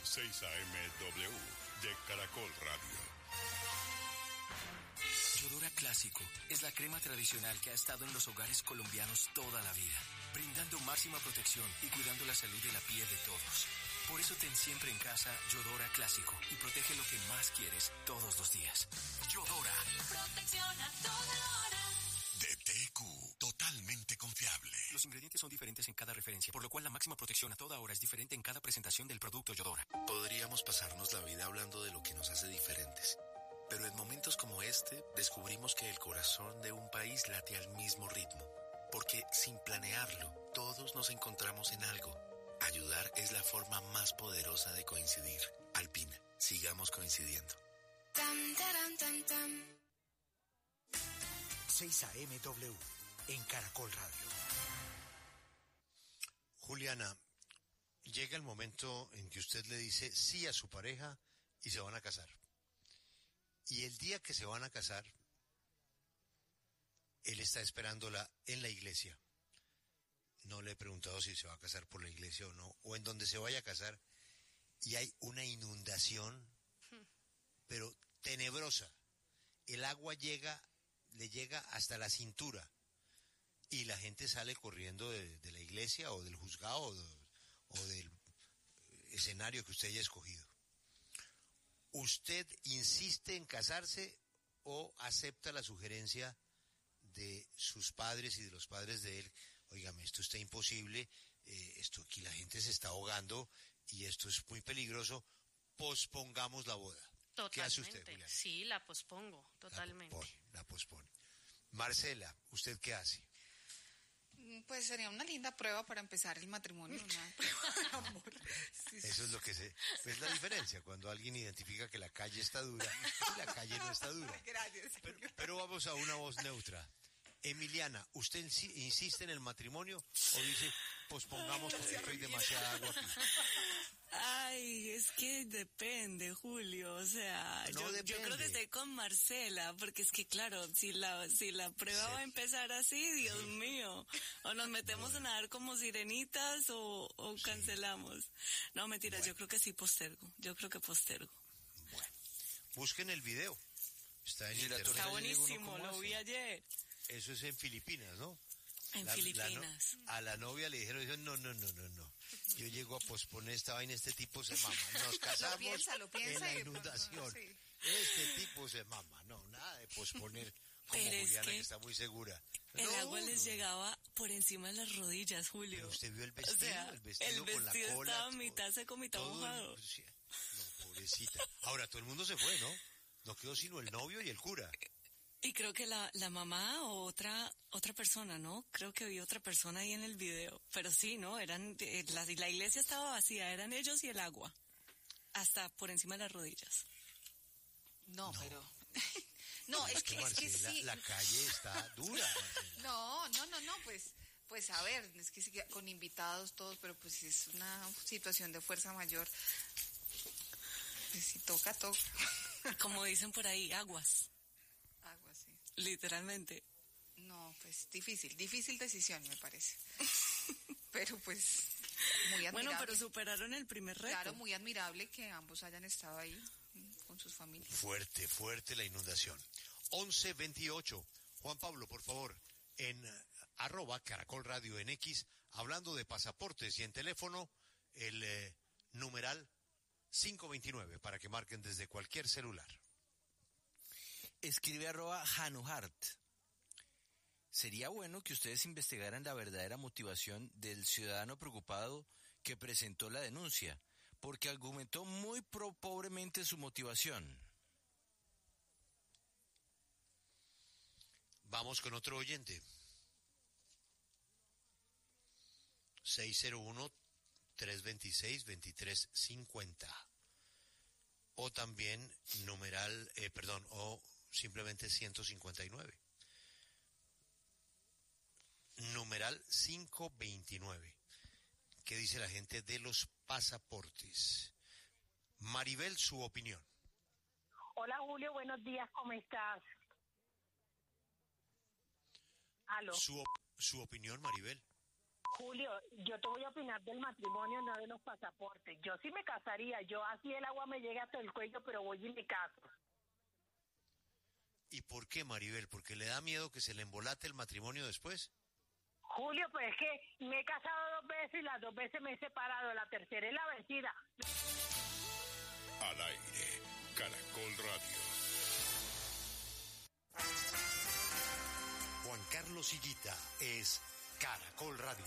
6AMW de Caracol Radio. Yodora Clásico es la crema tradicional que ha estado en los hogares colombianos toda la vida, brindando máxima protección y cuidando la salud de la piel de todos. Por eso ten siempre en casa Yodora Clásico y protege lo que más quieres todos los días. Yodora. Protección a toda hora. De TQ, totalmente confiable. Los ingredientes son diferentes en cada referencia, por lo cual la máxima protección a toda hora es diferente en cada presentación del producto Yodora. Podríamos pasarnos la vida hablando de lo que nos hace diferentes. Pero en momentos como este, descubrimos que el corazón de un país late al mismo ritmo. Porque sin planearlo, todos nos encontramos en algo. Ayudar es la forma más poderosa de coincidir. Alpina, sigamos coincidiendo. 6AMW en Caracol Radio. Juliana, llega el momento en que usted le dice sí a su pareja y se van a casar. Y el día que se van a casar, él está esperándola en la iglesia. No le he preguntado si se va a casar por la iglesia o no, o en donde se vaya a casar, y hay una inundación, pero tenebrosa. El agua le llega hasta la cintura, y la gente sale corriendo de la iglesia o del juzgado o del escenario que usted haya escogido. ¿Usted insiste en casarse o acepta la sugerencia de sus padres y de los padres de él? Óigame, esto está imposible, esto aquí la gente se está ahogando y esto es muy peligroso, pospongamos la boda. Totalmente. ¿Qué hace usted, Julián? Sí, la pospongo, totalmente. La pospone. Marcela, ¿usted qué hace? Pues sería una linda prueba para empezar el matrimonio, una prueba de amor. Sí. Eso es lo que es la diferencia, cuando alguien identifica que la calle está dura y la calle no está dura. Gracias. Pero vamos a una voz neutra. Emiliana, ¿usted insiste en el matrimonio o dice pospongamos porque estoy demasiada agua aquí? Ay, es que depende, Julio, o sea, No yo creo que estoy con Marcela, porque es que claro, si la prueba va a empezar así, Dios mío, o nos metemos a nadar como sirenitas o cancelamos. No, mentiras, yo creo que sí postergo, Bueno, busquen el video, está en internet. Está buenísimo, lo vi ayer. Eso es en Filipinas, ¿no? En Filipinas. A la novia le dijeron, no. Yo llego a posponer esta vaina, este tipo se mama. Nos casamos lo piensa en la y inundación. Sí. Este tipo se mama. No, nada de posponer como Pero Juliana, es que está muy segura. El agua les llegaba por encima de las rodillas, Julio. Pero usted vio el vestido, o sea, el vestido con la cola. Estaba mitad seco, mitad mojado. No, pobrecita. Ahora todo el mundo se fue, ¿no? No quedó sino el novio y el cura. Y creo que la mamá o otra persona, ¿no? Creo que vi otra persona ahí en el video. Pero sí, ¿no? La iglesia estaba vacía, eran ellos y el agua. Hasta por encima de las rodillas. No, pero... No, es que sí. La calle está dura, Marcela. No, pues a ver, es que sí, con invitados todos, pero pues es una situación de fuerza mayor. Pues si toca. Como dicen por ahí, aguas. Agua, sí. Literalmente. No, pues difícil decisión me parece. Pero pues muy admirable. Bueno, pero superaron el primer reto. Claro, muy admirable que ambos hayan estado ahí con sus familias. Fuerte la inundación. 11:28. Juan Pablo, por favor, en @Caracol Radio en X, hablando de pasaportes y en teléfono, el numeral 529 para que marquen desde cualquier celular. Escribe @Hanuhart. Sería bueno que ustedes investigaran la verdadera motivación del ciudadano preocupado que presentó la denuncia, porque argumentó muy pobremente su motivación. Vamos con otro oyente. 601-326-2350. O también o simplemente 159. Numeral 529. ¿Qué dice la gente de los pasaportes? Maribel, su opinión. Hola Julio, buenos días, ¿cómo estás? ¿Aló? Su opinión, Maribel. Julio, yo te voy a opinar del matrimonio, no de los pasaportes. Yo sí me casaría, yo así el agua me llega hasta el cuello, pero voy y me caso. ¿Y por qué, Maribel? ¿Porque le da miedo que se le embolate el matrimonio después? Julio, pues es que me he casado 2 veces y las 2 veces me he separado, la tercera es la vencida. Al aire, Caracol Radio. Juan Carlos Higuita es Caracol Radio.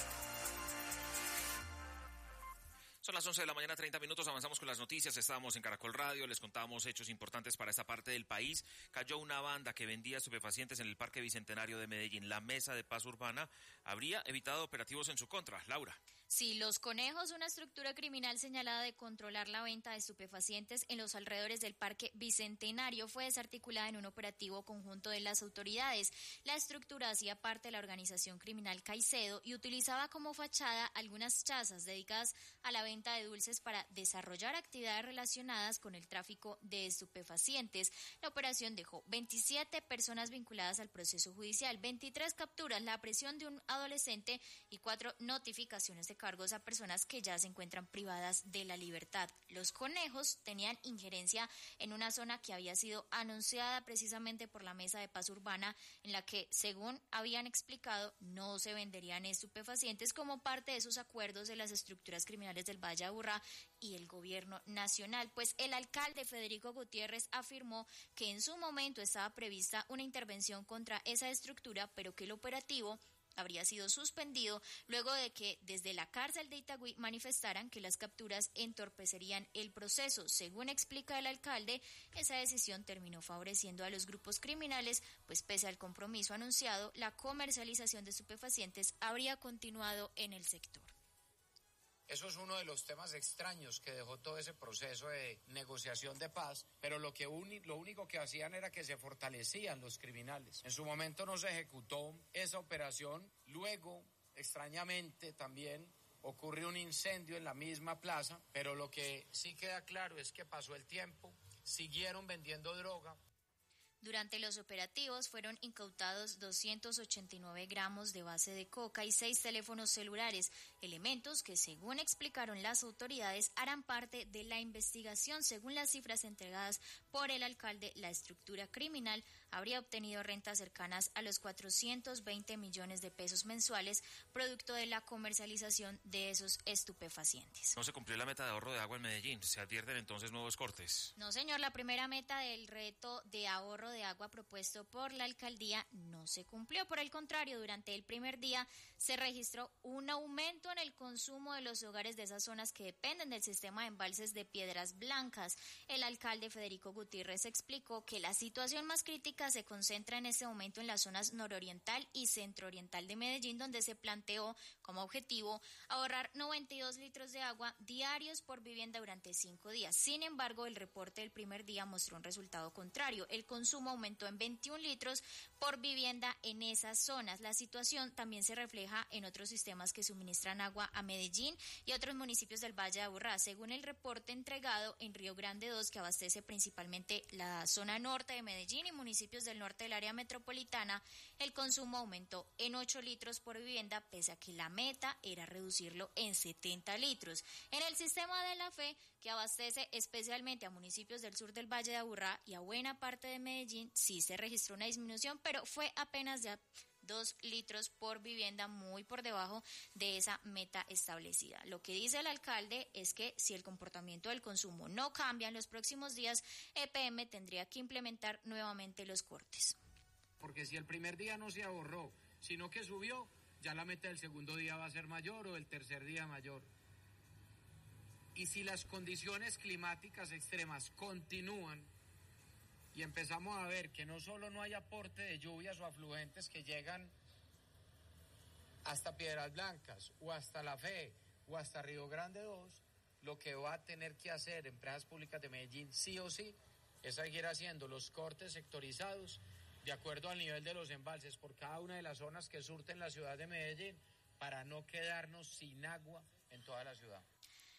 Son las 11 de la mañana, 30 minutos, avanzamos con las noticias, estábamos en Caracol Radio, les contábamos hechos importantes para esta parte del país. Cayó una banda que vendía estupefacientes en el Parque Bicentenario de Medellín. La Mesa de Paz Urbana habría evitado operativos en su contra. Laura. Sí, Los Conejos, una estructura criminal señalada de controlar la venta de estupefacientes en los alrededores del Parque Bicentenario, fue desarticulada en un operativo conjunto de las autoridades. La estructura hacía parte de la organización criminal Caicedo y utilizaba como fachada algunas chazas dedicadas a la venta de dulces para desarrollar actividades relacionadas con el tráfico de estupefacientes. La operación dejó 27 personas vinculadas al proceso judicial, 23 capturas, la aprehensión de un adolescente y 4 notificaciones de cargos a personas que ya se encuentran privadas de la libertad. Los Conejos tenían injerencia en una zona que había sido anunciada precisamente por la Mesa de Paz Urbana, en la que, según habían explicado, no se venderían estupefacientes como parte de esos acuerdos de las estructuras criminales del Valle de Aburrá y el gobierno nacional. Pues el alcalde Federico Gutiérrez afirmó que en su momento estaba prevista una intervención contra esa estructura, pero que el operativo habría sido suspendido luego de que desde la cárcel de Itagüí manifestaran que las capturas entorpecerían el proceso. Según explica el alcalde, esa decisión terminó favoreciendo a los grupos criminales, pues pese al compromiso anunciado, la comercialización de estupefacientes habría continuado en el sector. Eso es uno de los temas extraños que dejó todo ese proceso de negociación de paz, pero lo único que hacían era que se fortalecían los criminales. En su momento no se ejecutó esa operación, luego, extrañamente también, ocurrió un incendio en la misma plaza, pero lo que sí queda claro es que pasó el tiempo, siguieron vendiendo droga. Durante los operativos fueron incautados 289 gramos de base de coca y 6 teléfonos celulares, elementos que, según explicaron las autoridades, harán parte de la investigación. Según las cifras entregadas por el alcalde, la estructura criminal habría obtenido rentas cercanas a los 420 millones de pesos mensuales, producto de la comercialización de esos estupefacientes. No se cumplió la meta de ahorro de agua en Medellín, se advierten entonces nuevos cortes. No, señor, la primera meta del reto de ahorro de agua propuesto por la alcaldía no se cumplió. Por el contrario, durante el primer día se registró un aumento en el consumo de los hogares de esas zonas que dependen del sistema de embalses de Piedras Blancas. El alcalde Federico Gutiérrez explicó que la situación más crítica se concentra en este momento en las zonas nororiental y centrooriental de Medellín, donde se planteó como objetivo ahorrar 92 litros de agua diarios por vivienda durante 5 días. Sin embargo, el reporte del primer día mostró un resultado contrario. El consumo aumentó en 21 litros por vivienda en esas zonas. La situación también se refleja en otros sistemas que suministran agua a Medellín y otros municipios del Valle de Aburrá. Según el reporte entregado en Río Grande 2, que abastece principalmente la zona norte de Medellín y municipios del norte del área metropolitana, el consumo aumentó en 8 litros por vivienda, pese a que la meta era reducirlo en 70 litros. En el sistema de la Fe, que abastece especialmente a municipios del sur del Valle de Aburrá y a buena parte de Medellín, sí se registró una disminución, pero fue apenas de 2 litros por vivienda, muy por debajo de esa meta establecida. Lo que dice el alcalde es que si el comportamiento del consumo no cambia en los próximos días, EPM tendría que implementar nuevamente los cortes. Porque si el primer día no se ahorró, sino que subió, ya la meta del segundo día va a ser mayor o el tercer día mayor. Y si las condiciones climáticas extremas continúan y empezamos a ver que no solo no hay aporte de lluvias o afluentes que llegan hasta Piedras Blancas o hasta La Fe o hasta Río Grande 2, lo que va a tener que hacer Empresas Públicas de Medellín sí o sí es seguir haciendo los cortes sectorizados de acuerdo al nivel de los embalses por cada una de las zonas que surten la ciudad de Medellín para no quedarnos sin agua en toda la ciudad.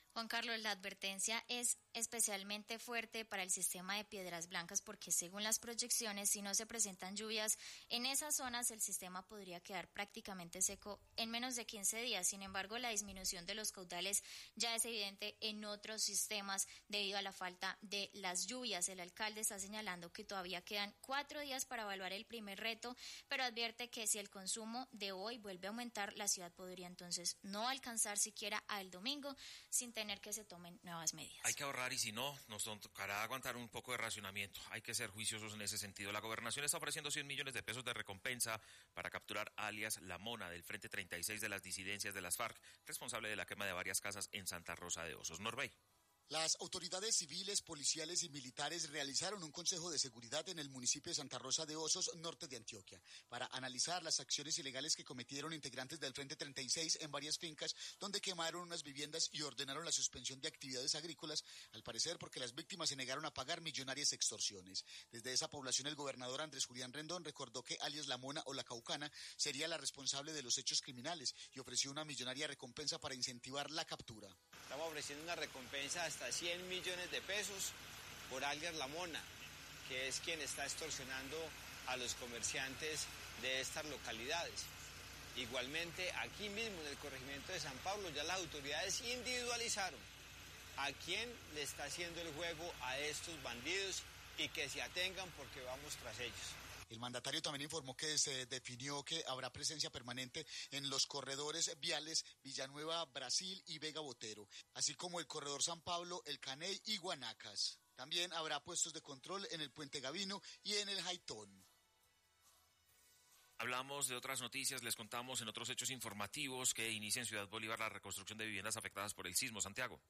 Juan Carlos, la advertencia es especialmente fuerte para el sistema de Piedras Blancas porque según las proyecciones, si no se presentan lluvias en esas zonas, el sistema podría quedar prácticamente seco en menos de 15 días. Sin embargo, la disminución de los caudales ya es evidente en otros sistemas debido a la falta de las lluvias. El alcalde está señalando que todavía quedan 4 días para evaluar el primer reto, pero advierte que si el consumo de hoy vuelve a aumentar, la ciudad podría entonces no alcanzar siquiera al domingo sin tener que se tomen nuevas medidas. Hay que ahorrar y si no, nos tocará aguantar un poco de racionamiento. Hay que ser juiciosos en ese sentido. La gobernación está ofreciendo 100 millones de pesos de recompensa para capturar alias La Mona del Frente 36 de las disidencias de las FARC, responsable de la quema de varias casas en Santa Rosa de Osos. Norbey. Las autoridades civiles, policiales y militares realizaron un consejo de seguridad en el municipio de Santa Rosa de Osos, norte de Antioquia, para analizar las acciones ilegales que cometieron integrantes del Frente 36 en varias fincas, donde quemaron unas viviendas y ordenaron la suspensión de actividades agrícolas, al parecer porque las víctimas se negaron a pagar millonarias extorsiones. Desde esa población, el gobernador Andrés Julián Rendón recordó que alias La Mona o La Caucana sería la responsable de los hechos criminales y ofreció una millonaria recompensa para incentivar la captura. Estamos ofreciendo una recompensa hasta 100 millones de pesos por alias La Mona, que es quien está extorsionando a los comerciantes de estas localidades. Igualmente, aquí mismo en el corregimiento de San Pablo, ya las autoridades individualizaron a quién le está haciendo el juego a estos bandidos y que se atengan porque vamos tras ellos. El mandatario también informó que se definió que habrá presencia permanente en los corredores viales Villanueva, Brasil y Vega Botero, así como el corredor San Pablo, El Caney y Guanacas. También habrá puestos de control en el Puente Gavino y en el Jaitón. Hablamos de otras noticias, les contamos en otros hechos informativos que inicia en Ciudad Bolívar la reconstrucción de viviendas afectadas por el sismo. Santiago.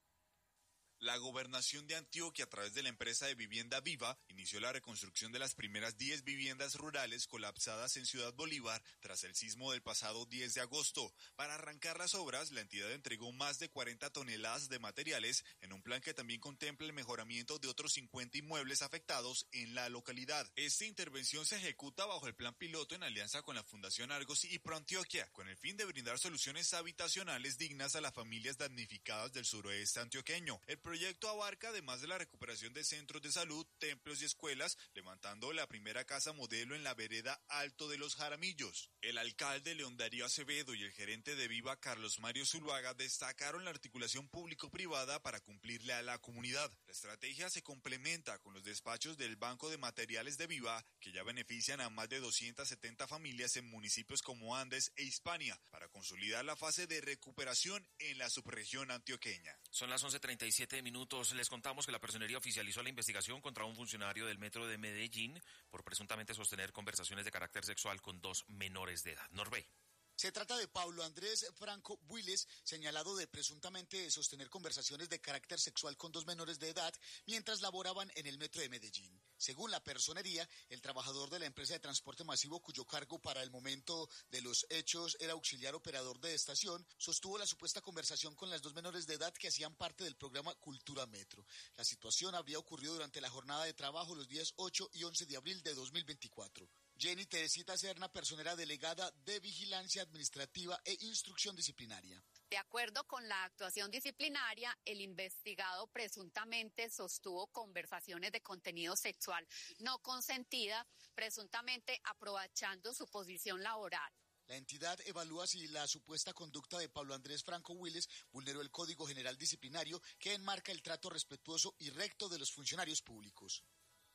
La Gobernación de Antioquia, a través de la empresa de vivienda Viva, inició la reconstrucción de las primeras 10 viviendas rurales colapsadas en Ciudad Bolívar tras el sismo del pasado 10 de agosto. Para arrancar las obras, la entidad entregó más de 40 toneladas de materiales en un plan que también contempla el mejoramiento de otros 50 inmuebles afectados en la localidad. Esta intervención se ejecuta bajo el plan piloto en alianza con la Fundación Argos y ProAntioquia, con el fin de brindar soluciones habitacionales dignas a las familias damnificadas del suroeste antioqueño. El proyecto abarca, además de la recuperación de centros de salud, templos y escuelas, levantando la primera casa modelo en la vereda Alto de los Jaramillos. El alcalde León Darío Acevedo y el gerente de Viva, Carlos Mario Zuluaga, destacaron la articulación público-privada para cumplirle a la comunidad. La estrategia se complementa con los despachos del Banco de Materiales de Viva, que ya benefician a más de 270 familias en municipios como Andes e Hispania, para consolidar la fase de recuperación en la subregión antioqueña. Son las 11:37 minutos. Les contamos que la Personería oficializó la investigación contra un funcionario del Metro de Medellín por presuntamente sostener conversaciones de carácter sexual con 2 menores de edad. Norbey. Se trata de Pablo Andrés Franco Builes, señalado de presuntamente sostener conversaciones de carácter sexual con 2 menores de edad mientras laboraban en el Metro de Medellín. Según la Personería, el trabajador de la empresa de transporte masivo, cuyo cargo para el momento de los hechos era auxiliar operador de estación, sostuvo la supuesta conversación con las 2 menores de edad que hacían parte del programa Cultura Metro. La situación habría ocurrido durante la jornada de trabajo los días 8 y 11 de abril de 2024. Jenny Teresita Serna, personera delegada de Vigilancia Administrativa e Instrucción Disciplinaria. De acuerdo con la actuación disciplinaria, el investigado presuntamente sostuvo conversaciones de contenido sexual no consentida, presuntamente aprovechando su posición laboral. La entidad evalúa si la supuesta conducta de Pablo Andrés Franco Willes vulneró el Código General Disciplinario que enmarca el trato respetuoso y recto de los funcionarios públicos.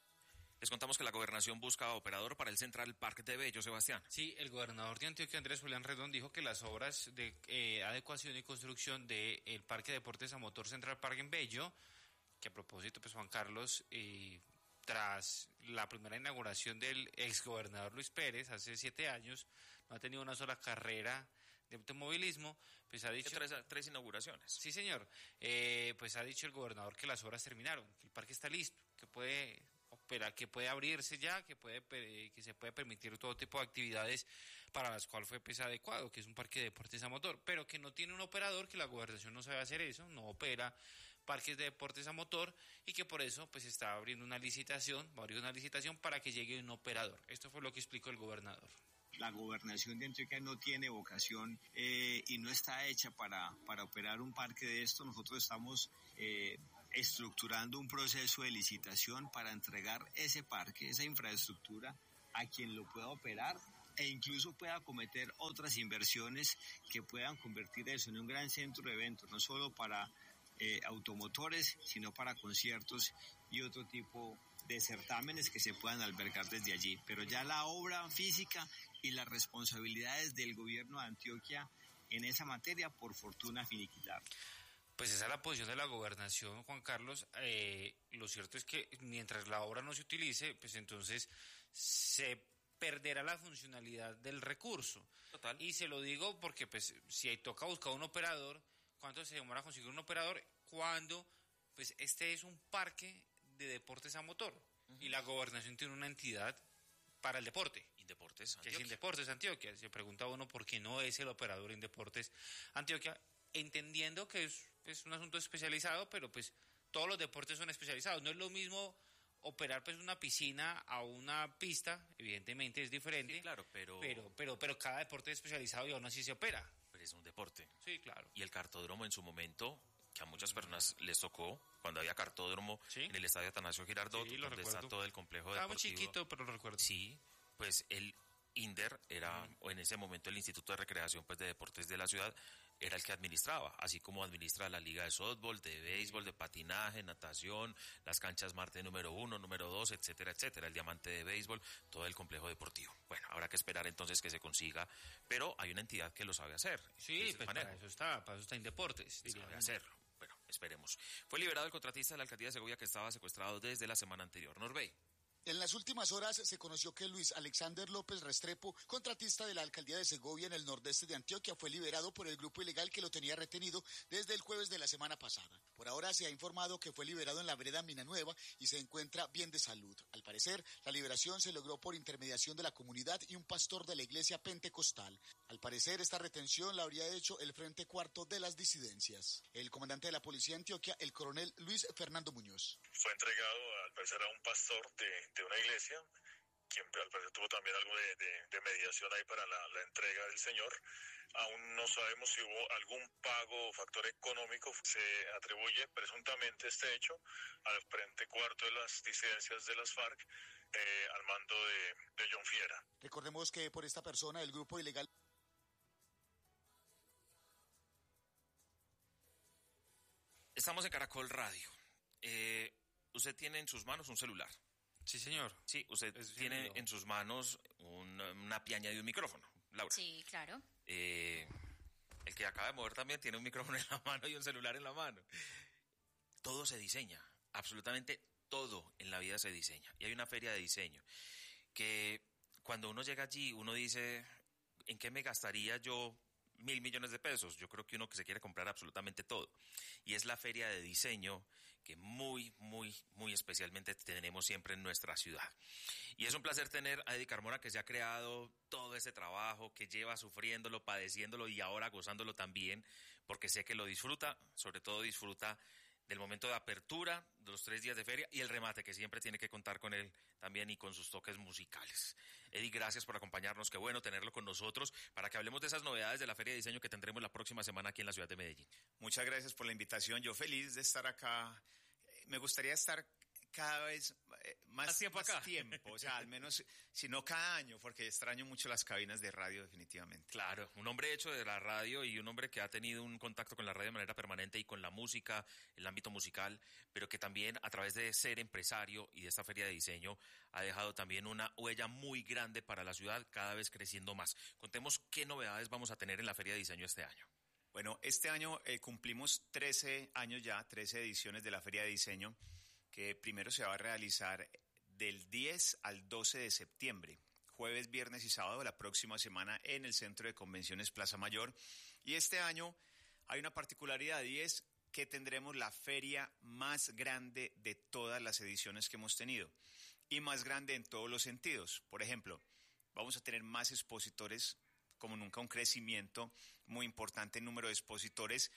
Les contamos que la gobernación busca operador para el Central Park de Bello, Sebastián. Sí, el gobernador de Antioquia, Andrés Julián Rendón, dijo que las obras de adecuación y construcción del Parque de Deportes a Motor Central Park en Bello, que a propósito, pues Juan Carlos, tras la primera inauguración del exgobernador Luis Pérez hace 7 años, no ha tenido una sola carrera de automovilismo, pues ha dicho... Tres inauguraciones. Sí, señor. Pues ha dicho el gobernador que las obras terminaron, que el parque está listo, que puede abrirse ya, que se puede permitir todo tipo de actividades para las cuales fue pues adecuado, que es un parque de deportes a motor, pero que no tiene un operador, que la gobernación no sabe hacer eso, no opera parques de deportes a motor y que por eso pues está abriendo una licitación, va a abrir una licitación para que llegue un operador. Esto fue lo que explicó el gobernador. La gobernación de Antioquia no tiene vocación y no está hecha para operar un parque de esto. Nosotros estamos estructurando un proceso de licitación para entregar ese parque, esa infraestructura, a quien lo pueda operar e incluso pueda cometer otras inversiones que puedan convertir eso en un gran centro de eventos, no solo para automotores, sino para conciertos y otro tipo de certámenes que se puedan albergar desde allí. Pero ya la obra física y las responsabilidades del gobierno de Antioquia en esa materia, por fortuna, finiquitar. Pues esa es la posición de la gobernación, Juan Carlos. Lo cierto es que mientras la obra no se utilice, pues entonces se perderá la funcionalidad del recurso. Total. Y se lo digo porque pues si toca buscar un operador, ¿cuánto se demora conseguir un operador? Cuando pues este es un parque de deportes a motor y la gobernación tiene una entidad para el deporte. Indeportes que es Antioquia. Indeportes Antioquia. Se pregunta uno por qué no es el operador Indeportes Antioquia, entendiendo que es un asunto especializado, pero pues todos los deportes son especializados. No es lo mismo operar pues una piscina a una pista, evidentemente es diferente. Sí, claro, pero cada deporte es especializado y aún así se opera. Pero es un deporte. Sí, claro. Y el cartódromo en su momento, que a muchas personas les tocó, cuando había cartódromo en el estadio Atanasio Girardot, donde está todo el complejo deportivo. Estaba muy chiquito, pero lo recuerdo. Sí, pues el INDER era, o en ese momento el Instituto de Recreación pues de Deportes de la ciudad, era el que administraba, así como administra la liga de softball, de béisbol, de patinaje, natación, las canchas Marte número 1, número 2, etcétera, etcétera, el diamante de béisbol, todo el complejo deportivo. Bueno, habrá que esperar entonces que se consiga, pero hay una entidad que lo sabe hacer. Sí, pues para eso está Indeportes. Sabe hacerlo. Bueno, esperemos. Fue liberado el contratista de la alcaldía de Segovia que estaba secuestrado desde la semana anterior. Norbey. En las últimas horas se conoció que Luis Alexander López Restrepo, contratista de la alcaldía de Segovia en el nordeste de Antioquia, fue liberado por el grupo ilegal que lo tenía retenido desde el jueves de la semana pasada. Por ahora se ha informado que fue liberado en la vereda Minanueva y se encuentra bien de salud. Al parecer, la liberación se logró por intermediación de la comunidad y un pastor de la iglesia pentecostal. Al parecer, esta retención la habría hecho el Frente Cuarto de las Disidencias. El comandante de la policía de Antioquia, el coronel Luis Fernando Muñoz. Fue entregado al parecer a un pastor de una iglesia, quien al parecer tuvo también algo de mediación ahí para la entrega del señor. Aún no sabemos si hubo algún pago o factor económico. Se atribuye presuntamente este hecho al Frente Cuarto de las Disidencias de las FARC, al mando de John Fiera. Recordemos que por esta persona el grupo ilegal... Estamos en Caracol Radio. Usted tiene en sus manos un celular. Sí, señor. Sí, usted tiene en sus manos una piaña de un micrófono, Laura. Sí, claro. El que acaba de mover también tiene un micrófono en la mano y un celular en la mano. Todo se diseña, absolutamente todo en la vida se diseña. Y hay una feria de diseño que cuando uno llega allí, uno dice, ¿en qué me gastaría yo 1.000 millones de pesos? Yo creo que uno que se quiere comprar absolutamente todo. Y es la feria de diseño que muy, muy, muy especialmente tenemos siempre en nuestra ciudad. Y es un placer tener a Eddie Carmona, que se ha creado todo este trabajo, que lleva sufriéndolo, padeciéndolo y ahora gozándolo también, porque sé que lo disfruta, sobre todo disfruta del momento de apertura, de los 3 días de feria y el remate, que siempre tiene que contar con él también y con sus toques musicales. Eddie, gracias por acompañarnos, qué bueno tenerlo con nosotros para que hablemos de esas novedades de la Feria de Diseño que tendremos la próxima semana aquí en la ciudad de Medellín. Muchas gracias por la invitación, yo feliz de estar acá. Me gustaría estar cada vez más tiempo, o sea, al menos, si no cada año, porque extraño mucho las cabinas de radio definitivamente. Claro, un hombre hecho de la radio y un hombre que ha tenido un contacto con la radio de manera permanente y con la música, el ámbito musical, pero que también a través de ser empresario y de esta feria de diseño ha dejado también una huella muy grande para la ciudad, cada vez creciendo más. Contemos qué novedades vamos a tener en la feria de diseño este año. Bueno, este año cumplimos 13 años ya, 13 ediciones de la feria de diseño, que primero se va a realizar del 10 al 12 de septiembre, jueves, viernes y sábado, la próxima semana en el Centro de Convenciones Plaza Mayor. Y este año hay una particularidad y es que tendremos la feria más grande de todas las ediciones que hemos tenido y más grande en todos los sentidos. Por ejemplo, vamos a tener más expositores, como nunca, un crecimiento muy importante en número de expositores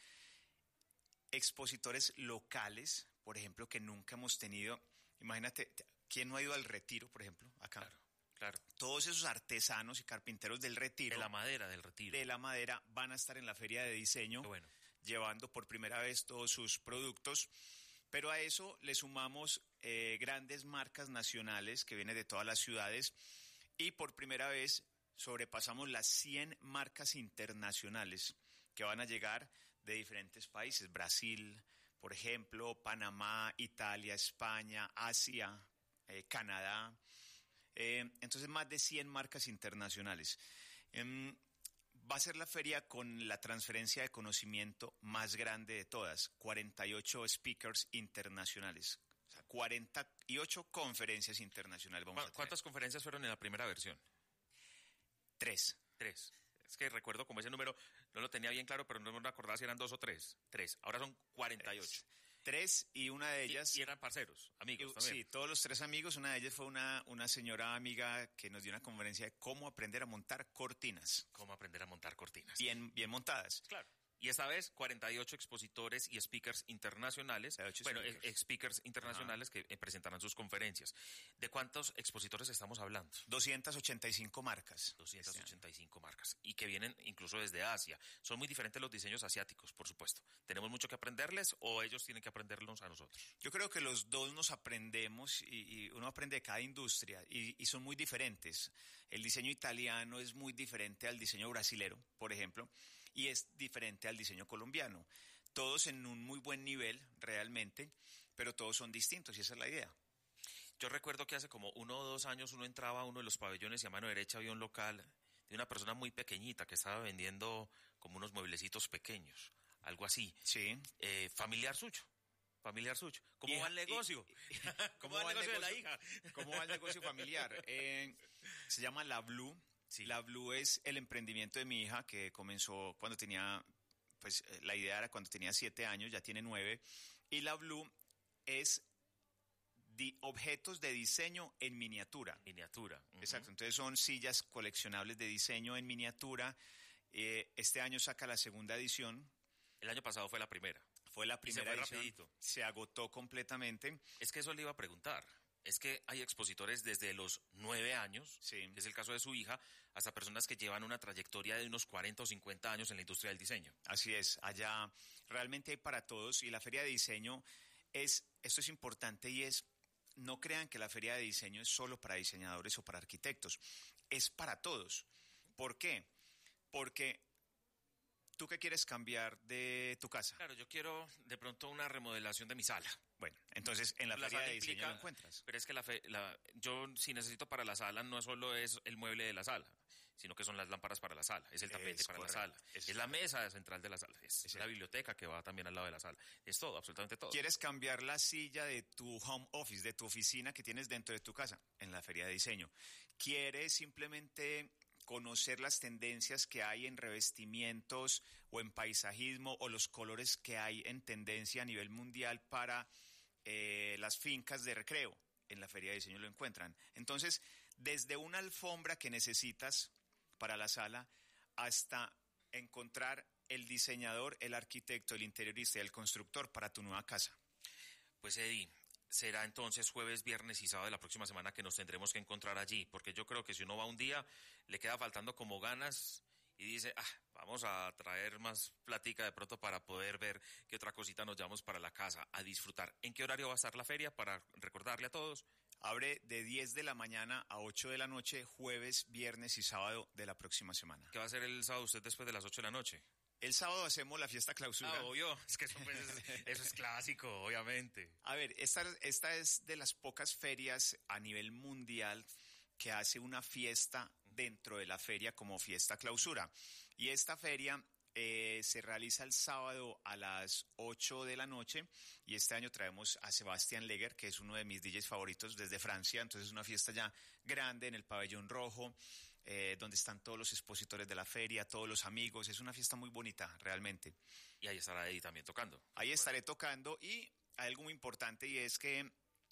locales, por ejemplo, que nunca hemos tenido. Imagínate, ¿quién no ha ido al Retiro, por ejemplo, acá? Claro. Todos esos artesanos y carpinteros del Retiro. De la madera del Retiro. De la madera van a estar en la feria de diseño, llevando por primera vez todos sus productos. Pero a eso le sumamos grandes marcas nacionales que vienen de todas las ciudades y por primera vez sobrepasamos las 100 marcas internacionales que van a llegar de diferentes países. Brasil, por ejemplo, Panamá, Italia, España, Asia, Canadá. Entonces más de 100 marcas internacionales. Va a ser la feria con la transferencia de conocimiento más grande de todas, 48 speakers internacionales, o sea, 48 conferencias internacionales vamos a tener. ¿Cuántas conferencias fueron en la primera versión? 3. Es que recuerdo como ese número, no lo tenía bien claro, pero no me acordaba si eran 2 o 3. 3. Ahora son 48. 3 y una de ellas... Y eran parceros, amigos también. Sí, todos los 3 amigos. Una de ellas fue una señora amiga que nos dio una conferencia de cómo aprender a montar cortinas. Cómo aprender a montar cortinas. Bien montadas. Claro. Y esta vez 48 expositores y speakers internacionales, speakers internacionales que presentarán sus conferencias. ¿De cuántos expositores estamos hablando? 285 marcas. 285 marcas. Y que vienen incluso desde Asia. Son muy diferentes los diseños asiáticos, por supuesto. ¿Tenemos mucho que aprenderles o ellos tienen que aprendernos a nosotros? Yo creo que los dos nos aprendemos y uno aprende de cada industria y son muy diferentes. El diseño italiano es muy diferente al diseño brasilero, por ejemplo, y es diferente al diseño colombiano. Todos en un muy buen nivel, realmente, pero todos son distintos y esa es la idea. Yo recuerdo que hace como 1 o 2 años uno entraba a uno de los pabellones y a mano derecha había un local de una persona muy pequeñita que estaba vendiendo como unos mueblecitos pequeños, algo así. Sí. Familiar suyo. ¿Cómo va el negocio? ¿Cómo va el negocio de la hija? ¿Cómo va el negocio familiar? Se llama La Blue. Sí. La Blue es el emprendimiento de mi hija que comenzó cuando tenía, pues la idea era cuando tenía 7 años, ya tiene 9. Y La Blue es objetos de diseño en miniatura. Exacto, entonces son sillas coleccionables de diseño en miniatura. Este año saca la 2ª edición. El año pasado fue la primera. Fue la primera edición. Rapidito. Se agotó completamente. Es que eso le iba a preguntar. Es que hay expositores desde los 9 años, que es el caso de su hija, hasta personas que llevan una trayectoria de unos 40 o 50 años en la industria del diseño. Así es, allá realmente hay para todos y la feria de diseño esto es importante y no crean que la feria de diseño es solo para diseñadores o para arquitectos, es para todos. ¿Por qué? Porque ¿tú qué quieres cambiar de tu casa? Claro, yo quiero de pronto una remodelación de mi sala. Bueno, entonces en la feria de diseño lo encuentras. Pero es que yo si necesito para la sala no solo es el mueble de la sala, sino que son las lámparas para la sala, es el tapete para la sala, es la mesa central de la sala, es la biblioteca que va también al lado de la sala, es todo, absolutamente todo. ¿Quieres cambiar la silla de tu home office, de tu oficina que tienes dentro de tu casa? En la feria de diseño. ¿Quieres simplemente conocer las tendencias que hay en revestimientos o en paisajismo o los colores que hay en tendencia a nivel mundial para las fincas de recreo? En la feria de diseño lo encuentran. Entonces, desde una alfombra que necesitas para la sala hasta encontrar el diseñador, el arquitecto, el interiorista y el constructor para tu nueva casa. Pues Eddie, será entonces jueves, viernes y sábado de la próxima semana que nos tendremos que encontrar allí, porque yo creo que si uno va un día, le queda faltando como ganas y dice, vamos a traer más plática de pronto para poder ver qué otra cosita nos llevamos para la casa, a disfrutar. ¿En qué horario va a estar la feria para recordarle a todos? Abre de 10 de la mañana a 8 de la noche, jueves, viernes y sábado de la próxima semana. ¿Qué va a hacer el sábado usted después de las 8 de la noche? El sábado hacemos la fiesta clausura. Obvio, es que eso es clásico, obviamente. A ver, esta es de las pocas ferias a nivel mundial que hace una fiesta dentro de la feria como fiesta clausura. Y esta feria se realiza el sábado a las 8 de la noche y este año traemos a Sebastián Leger, que es uno de mis DJs favoritos desde Francia. Entonces es una fiesta ya grande en el Pabellón Rojo, donde están todos los expositores de la feria, todos los amigos. Es una fiesta muy bonita, realmente. Y ahí estará Eddie también tocando. Ahí estaré tocando y hay algo muy importante y es que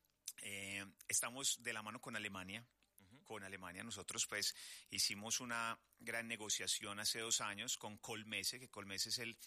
estamos de la mano con Alemania. Con Alemania nosotros pues hicimos una gran negociación hace 2 años con Colmese, que Colmese es el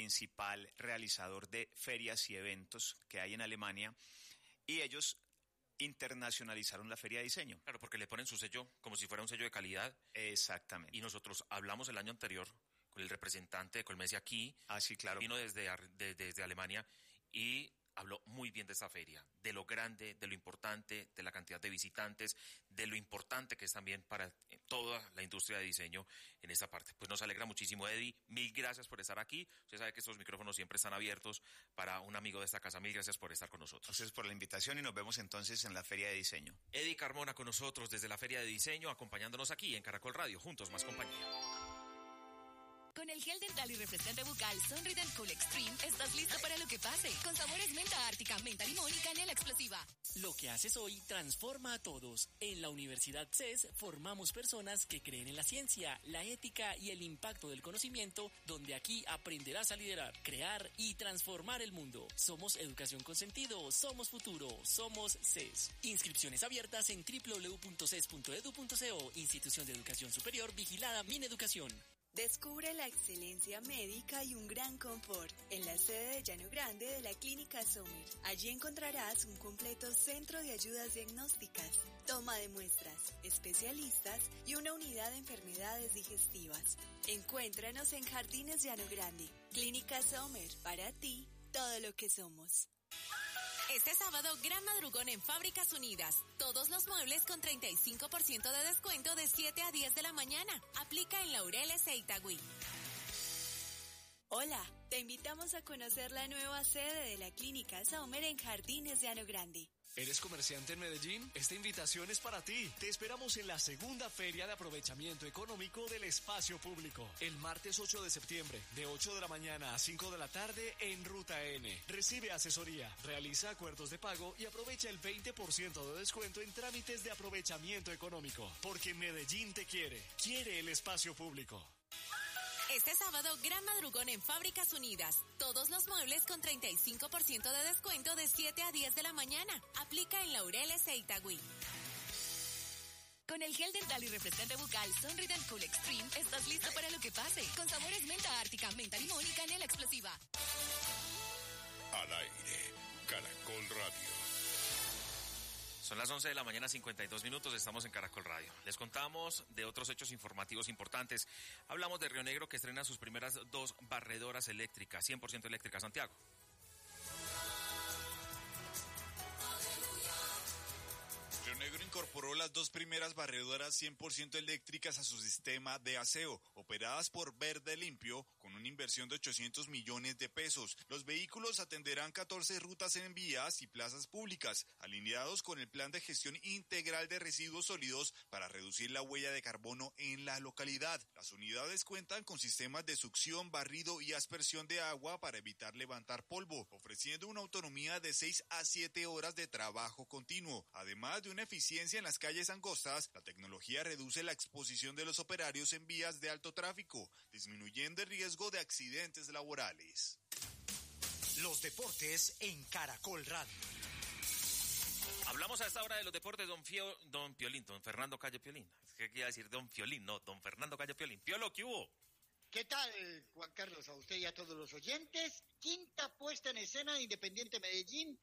principal realizador de ferias y eventos que hay en Alemania, y ellos internacionalizaron la Feria de Diseño. Claro, porque le ponen su sello como si fuera un sello de calidad. Exactamente. Y nosotros hablamos el año anterior con el representante de Colmesia aquí. Ah, sí, claro. Vino desde Alemania y habló muy bien de esta feria, de lo grande, de lo importante, de la cantidad de visitantes, de lo importante que es también para toda la industria de diseño en esta parte. Pues nos alegra muchísimo, Eddie. Mil gracias por estar aquí. Usted sabe que estos micrófonos siempre están abiertos para un amigo de esta casa. Mil gracias por estar con nosotros. Gracias por la invitación y nos vemos entonces en la Feria de Diseño. Eddie Carmona con nosotros desde la Feria de Diseño, acompañándonos aquí en Caracol Radio. Juntos más compañía. Con el gel dental y refrescante bucal Sonrident Cool Extreme, estás listo para lo que pase. Con sabores menta ártica, menta limón y canela explosiva. Lo que haces hoy transforma a todos. En la Universidad CES formamos personas que creen en la ciencia, la ética y el impacto del conocimiento, donde aquí aprenderás a liderar, crear y transformar el mundo. Somos educación con sentido, somos futuro, somos CES. Inscripciones abiertas en www.ces.edu.co, Institución de Educación Superior vigilada Mineducación. Descubre la excelencia médica y un gran confort en la sede de Llano Grande de la Clínica Sommer. Allí encontrarás un completo centro de ayudas diagnósticas, toma de muestras, especialistas y una unidad de enfermedades digestivas. Encuéntranos en Jardines Llano Grande. Clínica Sommer, para ti, todo lo que somos. Este sábado, gran madrugón en Fábricas Unidas. Todos los muebles con 35% de descuento de 7 a 10 de la mañana. Aplica en Laureles e Itagüí. Hola, te invitamos a conocer la nueva sede de la Clínica Sommer en Jardines Llano Grande. ¿Eres comerciante en Medellín? Esta invitación es para ti. Te esperamos en la segunda Feria de Aprovechamiento Económico del Espacio Público. El martes 8 de septiembre, de 8 de la mañana a 5 de la tarde en Ruta N. Recibe asesoría, realiza acuerdos de pago y aprovecha el 20% de descuento en trámites de aprovechamiento económico. Porque Medellín te quiere el espacio público. Este sábado, gran madrugón en Fábricas Unidas. Todos los muebles con 35% de descuento de 7 a 10 de la mañana. Aplica en Laureles e Itagüí. Con el gel dental y refrescante bucal Sonrident Cool Extreme, estás listo para lo que pase. Con sabores menta ártica, menta limón y canela explosiva. Al aire, Caracol Radio. Son las 11 de la mañana, 52 minutos, estamos en Caracol Radio. Les contamos de otros hechos informativos importantes. Hablamos de Río Negro, que estrena sus primeras 2 barredoras eléctricas, 100% eléctricas. Santiago. Río Negro incorporó las 2 primeras barredoras 100% eléctricas a su sistema de aseo, operadas por Verde Limpio, con una inversión de 800 millones de pesos. Los vehículos atenderán 14 rutas en vías y plazas públicas, alineados con el Plan de Gestión Integral de Residuos Sólidos para reducir la huella de carbono en la localidad. Las unidades cuentan con sistemas de succión, barrido y aspersión de agua para evitar levantar polvo, ofreciendo una autonomía de 6 a 7 horas de trabajo continuo. Además de una eficiencia en las calles angostas, la tecnología reduce la exposición de los operarios en vías de alto tráfico, disminuyendo el riesgo de accidentes laborales. Los deportes en Caracol Radio. Hablamos a esta hora de los deportes, don Fernando Calle Piolín. ¿Qué quiere decir don Fiolín? No, don Fernando Calle Piolín. Piolo, ¿qué hubo? ¿Qué tal, Juan Carlos? A usted y a todos los oyentes. Quinta puesta en escena de Independiente Medellín.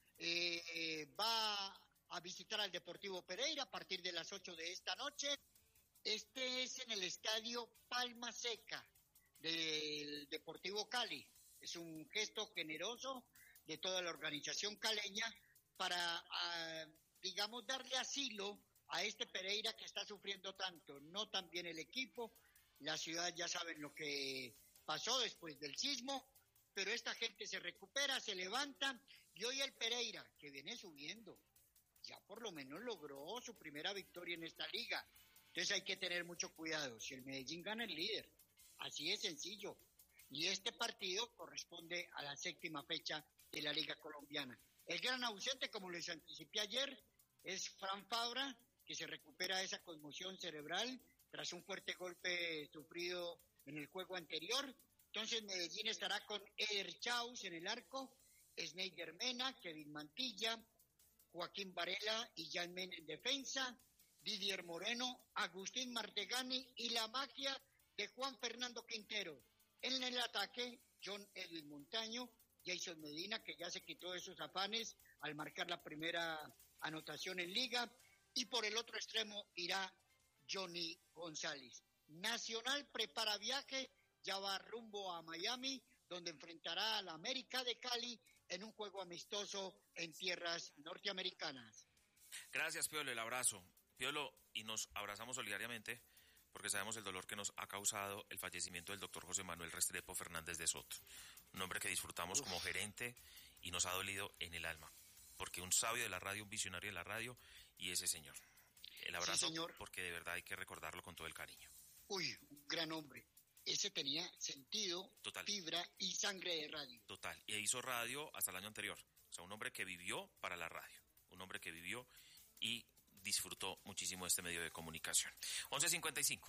Va a visitar al Deportivo Pereira a partir de las 8 de esta noche. Este es en el estadio Palma Seca del Deportivo Cali. Es un gesto generoso de toda la organización caleña para, digamos, darle asilo a este Pereira que está sufriendo tanto. No tan bien el equipo, la ciudad ya saben lo que pasó después del sismo, pero esta gente se recupera, se levanta, y hoy el Pereira, que viene subiendo, ya por lo menos logró su primera victoria en esta liga. Entonces hay que tener mucho cuidado. Si el Medellín gana, el líder. Así de sencillo. Y este partido corresponde a la 7ª fecha de la Liga Colombiana. El gran ausente, como les anticipé ayer, es Fran Fabra, que se recupera de esa conmoción cerebral tras un fuerte golpe sufrido en el juego anterior. Entonces Medellín estará con Eder Chaus en el arco, Sneider Mena, Kevin Mantilla, Joaquín Varela y Jan Men en defensa, Didier Moreno, Agustín Martegani y la magia de Juan Fernando Quintero. En el ataque, John Edwin Montaño, Jason Medina, que ya se quitó de sus afanes al marcar la primera anotación en liga, y por el otro extremo irá Johnny González. Nacional prepara viaje, ya va rumbo a Miami, donde enfrentará a la América de Cali en un juego amistoso en tierras norteamericanas. Gracias, Piolo, el abrazo. Piolo, y nos abrazamos solidariamente porque sabemos el dolor que nos ha causado el fallecimiento del doctor José Manuel Restrepo Fernández de Soto, un hombre que disfrutamos como gerente y nos ha dolido en el alma, porque un sabio de la radio, un visionario de la radio, y ese señor. El abrazo, sí, señor, porque de verdad hay que recordarlo con todo el cariño. Uy, un gran hombre. Ese tenía sentido, total, fibra y sangre de radio. Total, y hizo radio hasta el año anterior. O sea, un hombre que vivió para la radio, un hombre que vivió y disfrutó muchísimo de este medio de comunicación. 11:55.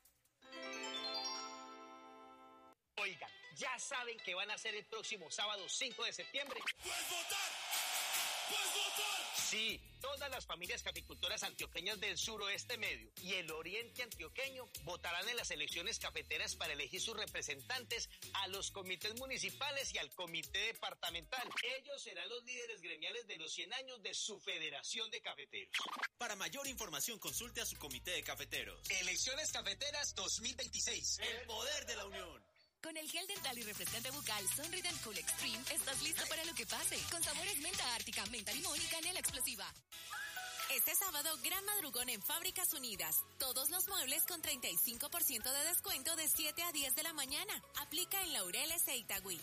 Oigan, ¿ya saben qué van a hacer el próximo sábado 5 de septiembre? ¡Puedes votar! ¡Puedes votar! Sí, todas las familias caficultoras antioqueñas del suroeste medio y el oriente antioqueño votarán en las elecciones cafeteras para elegir sus representantes a los comités municipales y al comité departamental. Ellos serán los líderes gremiales de los 100 años de su Federación de Cafeteros. Para mayor información, consulte a su comité de cafeteros. Elecciones Cafeteras 2026. El poder de la unión. Con el gel dental y refrescante bucal Sonrident Cool Extreme estás listo para lo que pase. Con sabores menta ártica, menta limón y canela explosiva. Este sábado, gran madrugón en Fábricas Unidas. Todos los muebles con 35% de descuento de 7 a 10 de la mañana. Aplica en Laureles e Itagüí.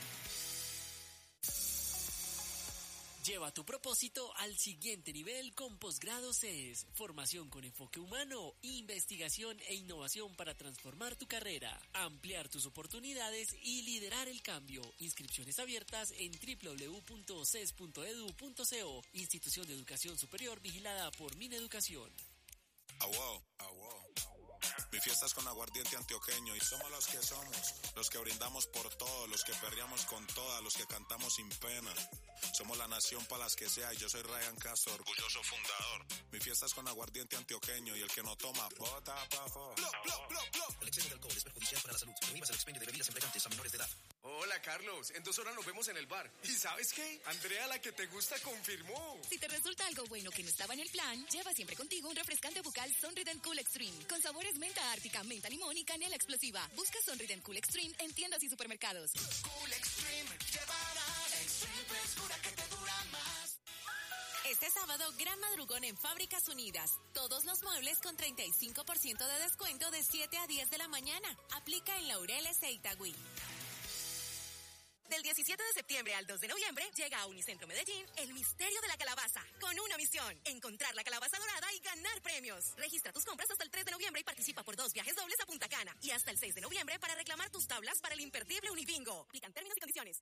Lleva tu propósito al siguiente nivel con Posgrado CES. Formación con enfoque humano, investigación e innovación para transformar tu carrera, ampliar tus oportunidades y liderar el cambio. Inscripciones abiertas en www.ces.edu.co. Institución de Educación Superior vigilada por Mineducación. Wow. Mi fiesta es con aguardiente antioqueño y somos los que brindamos por todo, los que perreamos con todas, los que cantamos sin pena. Somos la nación para las que sea y yo soy Ryan Castro, orgulloso fundador. Mi fiesta es con aguardiente antioqueño y el que no toma, bota pa' fuera. El exceso de alcohol es perjudicial para la salud. Prohíbas el expendio de bebidas embriagantes a menores de edad. Hola, Carlos. En 2 horas nos vemos en el bar. ¿Y sabes qué? Andrea, la que te gusta, confirmó. Si te resulta algo bueno que no estaba en el plan, lleva siempre contigo un refrescante bucal Sonrident Cool Extreme con sabores menta ártica, menta limón y canela explosiva. Busca Sonrident Cool Extreme en tiendas y supermercados. Cool Extreme llevará extreme frescura que te dura más. Este sábado, gran madrugón en Fábricas Unidas. Todos los muebles con 35% de descuento de 7 a 10 de la mañana. Aplica en Laureles e Itagüí. Del 17 de septiembre al 2 de noviembre llega a Unicentro Medellín el misterio de la calabaza, con una misión: encontrar la calabaza dorada y ganar premios. Registra tus compras hasta el 3 de noviembre y participa por 2 viajes dobles a Punta Cana. Y hasta el 6 de noviembre para reclamar tus tablas para el imperdible Unibingo. Aplican términos y condiciones.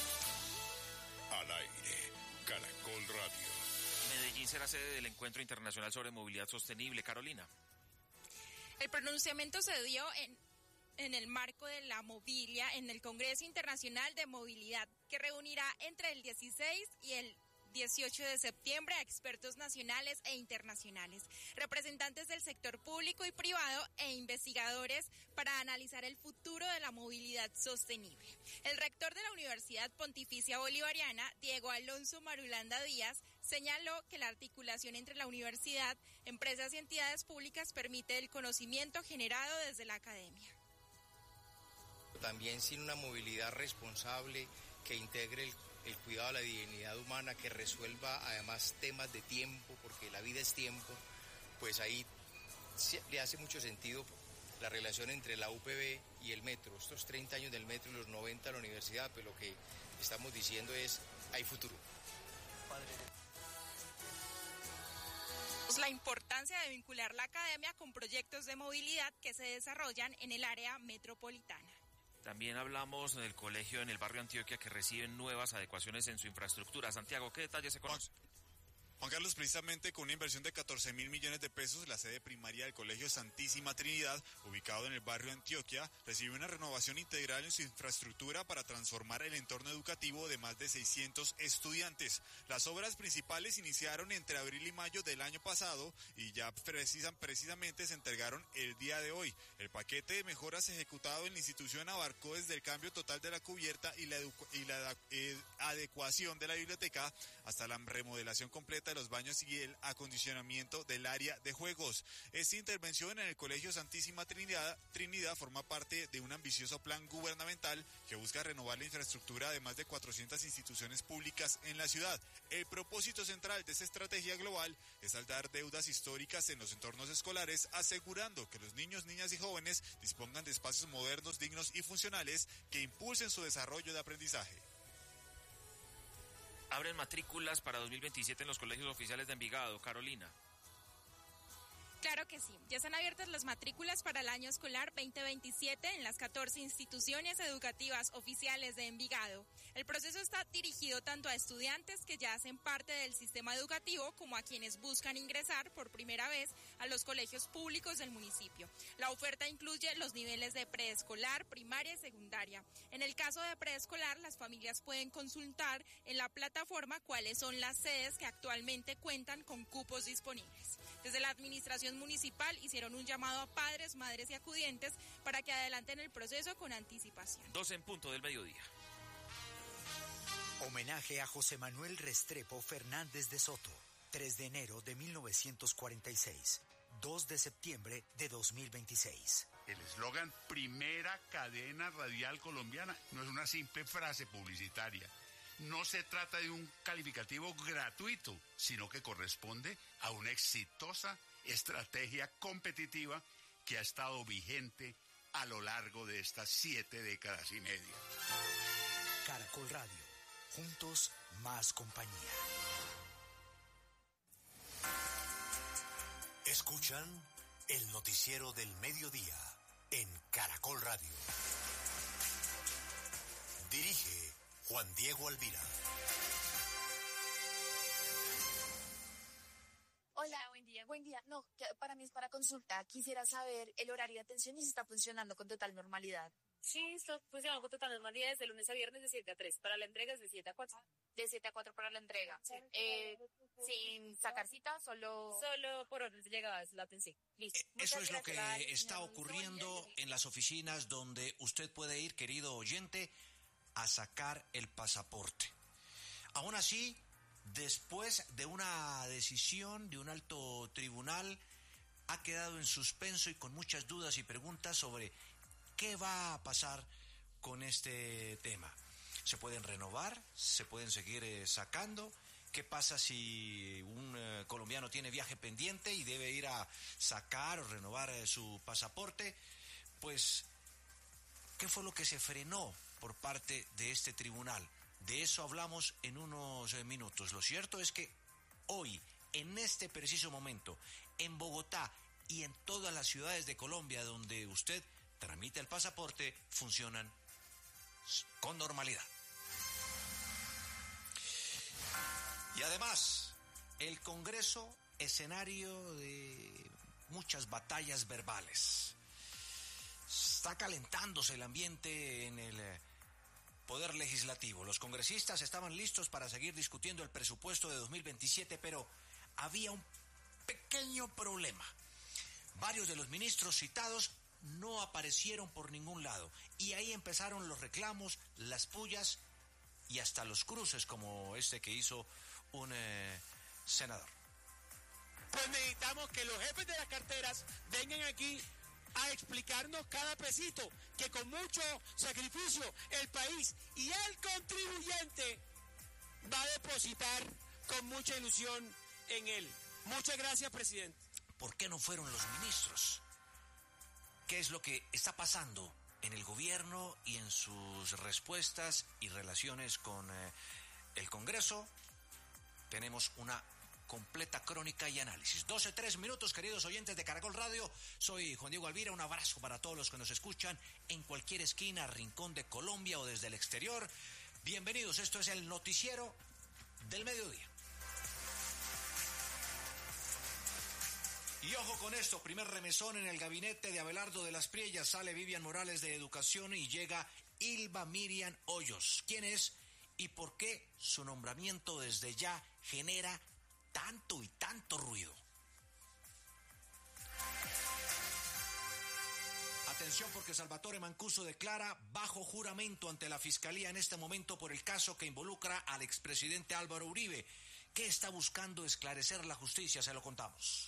Al aire, Caracol Radio. Medellín será sede del Encuentro Internacional sobre Movilidad Sostenible. Carolina. El pronunciamiento se dio en el marco de la Movilia en el Congreso Internacional de Movilidad, que reunirá entre el 16 y el 18 de septiembre a expertos nacionales e internacionales, representantes del sector público y privado e investigadores para analizar el futuro de la movilidad sostenible. El rector de la Universidad Pontificia Bolivariana, Diego Alonso Marulanda Díaz, señaló que la articulación entre la universidad, empresas y entidades públicas permite el conocimiento generado desde la academia. También sin una movilidad responsable que integre el cuidado de la dignidad humana, que resuelva además temas de tiempo, porque la vida es tiempo, pues ahí le hace mucho sentido la relación entre la UPB y el metro. Estos 30 años del metro y los 90 de la universidad, pues lo que estamos diciendo es, hay futuro. La importancia de vincular la academia con proyectos de movilidad que se desarrollan en el área metropolitana. También hablamos del colegio en el barrio Antioquia que reciben nuevas adecuaciones en su infraestructura. Santiago, ¿qué detalles se conocen? Juan Carlos, precisamente con una inversión de 14.000 millones de pesos, la sede primaria del Colegio Santísima Trinidad, ubicado en el barrio Antioquia, recibe una renovación integral en su infraestructura para transformar el entorno educativo de más de 600 estudiantes. Las obras principales iniciaron entre abril y mayo del año pasado y ya precisamente se entregaron el día de hoy. El paquete de mejoras ejecutado en la institución abarcó desde el cambio total de la cubierta y la adecuación de la biblioteca hasta la remodelación completa completa de los baños y el acondicionamiento del área de juegos. Esta intervención en el Colegio Santísima Trinidad forma parte de un ambicioso plan gubernamental que busca renovar la infraestructura de más de 400 instituciones públicas en la ciudad. El propósito central de esta estrategia global es saldar deudas históricas en los entornos escolares, asegurando que los niños, niñas y jóvenes dispongan de espacios modernos, dignos y funcionales que impulsen su desarrollo de aprendizaje. Abren matrículas para 2027 en los colegios oficiales de Envigado. Carolina. Claro que sí. Ya están abiertas las matrículas para el año escolar 2027 en las 14 instituciones educativas oficiales de Envigado. El proceso está dirigido tanto a estudiantes que ya hacen parte del sistema educativo como a quienes buscan ingresar por primera vez a los colegios públicos del municipio. La oferta incluye los niveles de preescolar, primaria y secundaria. En el caso de preescolar, las familias pueden consultar en la plataforma cuáles son las sedes que actualmente cuentan con cupos disponibles. Desde la administración municipal hicieron un llamado a padres, madres y acudientes para que adelanten el proceso con anticipación. 12:00 p.m. Homenaje a José Manuel Restrepo Fernández de Soto, 3 de enero de 1946, 2 de septiembre de 2026. El eslogan Primera Cadena Radial Colombiana no es una simple frase publicitaria. No se trata de un calificativo gratuito, sino que corresponde a una exitosa estrategia competitiva que ha estado vigente a lo largo de estas 7 décadas y media. Caracol Radio, juntos más compañía. Escuchan el noticiero del mediodía en Caracol Radio. Dirige Juan Diego Alvira. Hola, buen día. Buen día. No, para mí es para consulta. Quisiera saber el horario de atención y si está funcionando con total normalidad. Sí, está funcionando con total normalidad desde lunes a viernes de 7 a 3. Para la entrega es de 7 a 4. De 7 a 4 para la entrega. Sí. Sin sacar cita, solo por orden de llegada es la atención. Listo. Eso es lo que está ocurriendo en las oficinas donde usted puede ir, querido oyente, a sacar el pasaporte. Aún así, después de una decisión de un alto tribunal, ha quedado en suspenso y con muchas dudas y preguntas sobre qué va a pasar con este tema. ¿Se pueden renovar? ¿Se pueden seguir sacando? ¿Qué pasa si un colombiano tiene viaje pendiente y debe ir a sacar o renovar su pasaporte? Pues, ¿qué fue lo que se frenó por parte de este tribunal? De eso hablamos en unos minutos. Lo cierto es que hoy, en este preciso momento, en Bogotá y en todas las ciudades de Colombia donde usted tramita el pasaporte, funcionan con normalidad. Y además, el Congreso, escenario de muchas batallas verbales. Está calentándose el ambiente en el Poder Legislativo. Los congresistas estaban listos para seguir discutiendo el presupuesto de 2027, pero había un pequeño problema. Varios de los ministros citados no aparecieron por ningún lado, y ahí empezaron los reclamos, las pullas y hasta los cruces como este que hizo un senador. Pues necesitamos que los jefes de las carteras vengan aquí a explicarnos cada pesito, que con mucho sacrificio el país y el contribuyente va a depositar con mucha ilusión en él. Muchas gracias, presidente. ¿Por qué no fueron los ministros? ¿Qué es lo que está pasando en el gobierno y en sus respuestas y relaciones con el Congreso? Tenemos una completa crónica y análisis. 12:03, queridos oyentes de Caracol Radio. Soy Juan Diego Alvira. Un abrazo para todos los que nos escuchan en cualquier esquina, rincón de Colombia o desde el exterior. Bienvenidos. Esto es el noticiero del mediodía. Y ojo con esto, primer remesón en el gabinete de Abelardo de las Priellas. Sale Vivian Morales de Educación y llega Ilva Miriam Hoyos. ¿Quién es y por qué su nombramiento desde ya genera tanto y tanto ruido? Atención, porque Salvatore Mancuso declara bajo juramento ante la Fiscalía en este momento por el caso que involucra al expresidente Álvaro Uribe, ¿Qué está buscando esclarecer la justicia? Se lo contamos.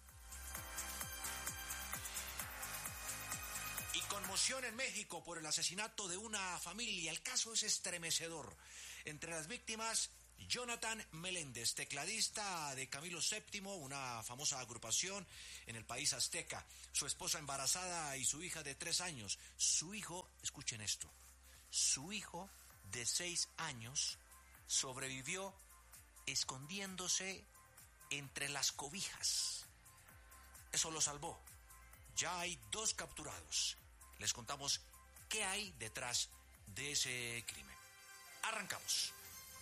Y conmoción en México por el asesinato de una familia. El caso es estremecedor. Entre las víctimas, Jonathan Meléndez, tecladista de Camilo VII, una famosa agrupación en el país azteca. Su esposa embarazada y su hija de 3 años. Su hijo, escuchen esto, su hijo de 6 años sobrevivió escondiéndose entre las cobijas. Eso lo salvó. Ya hay 2 capturados. Les contamos qué hay detrás de ese crimen. Arrancamos.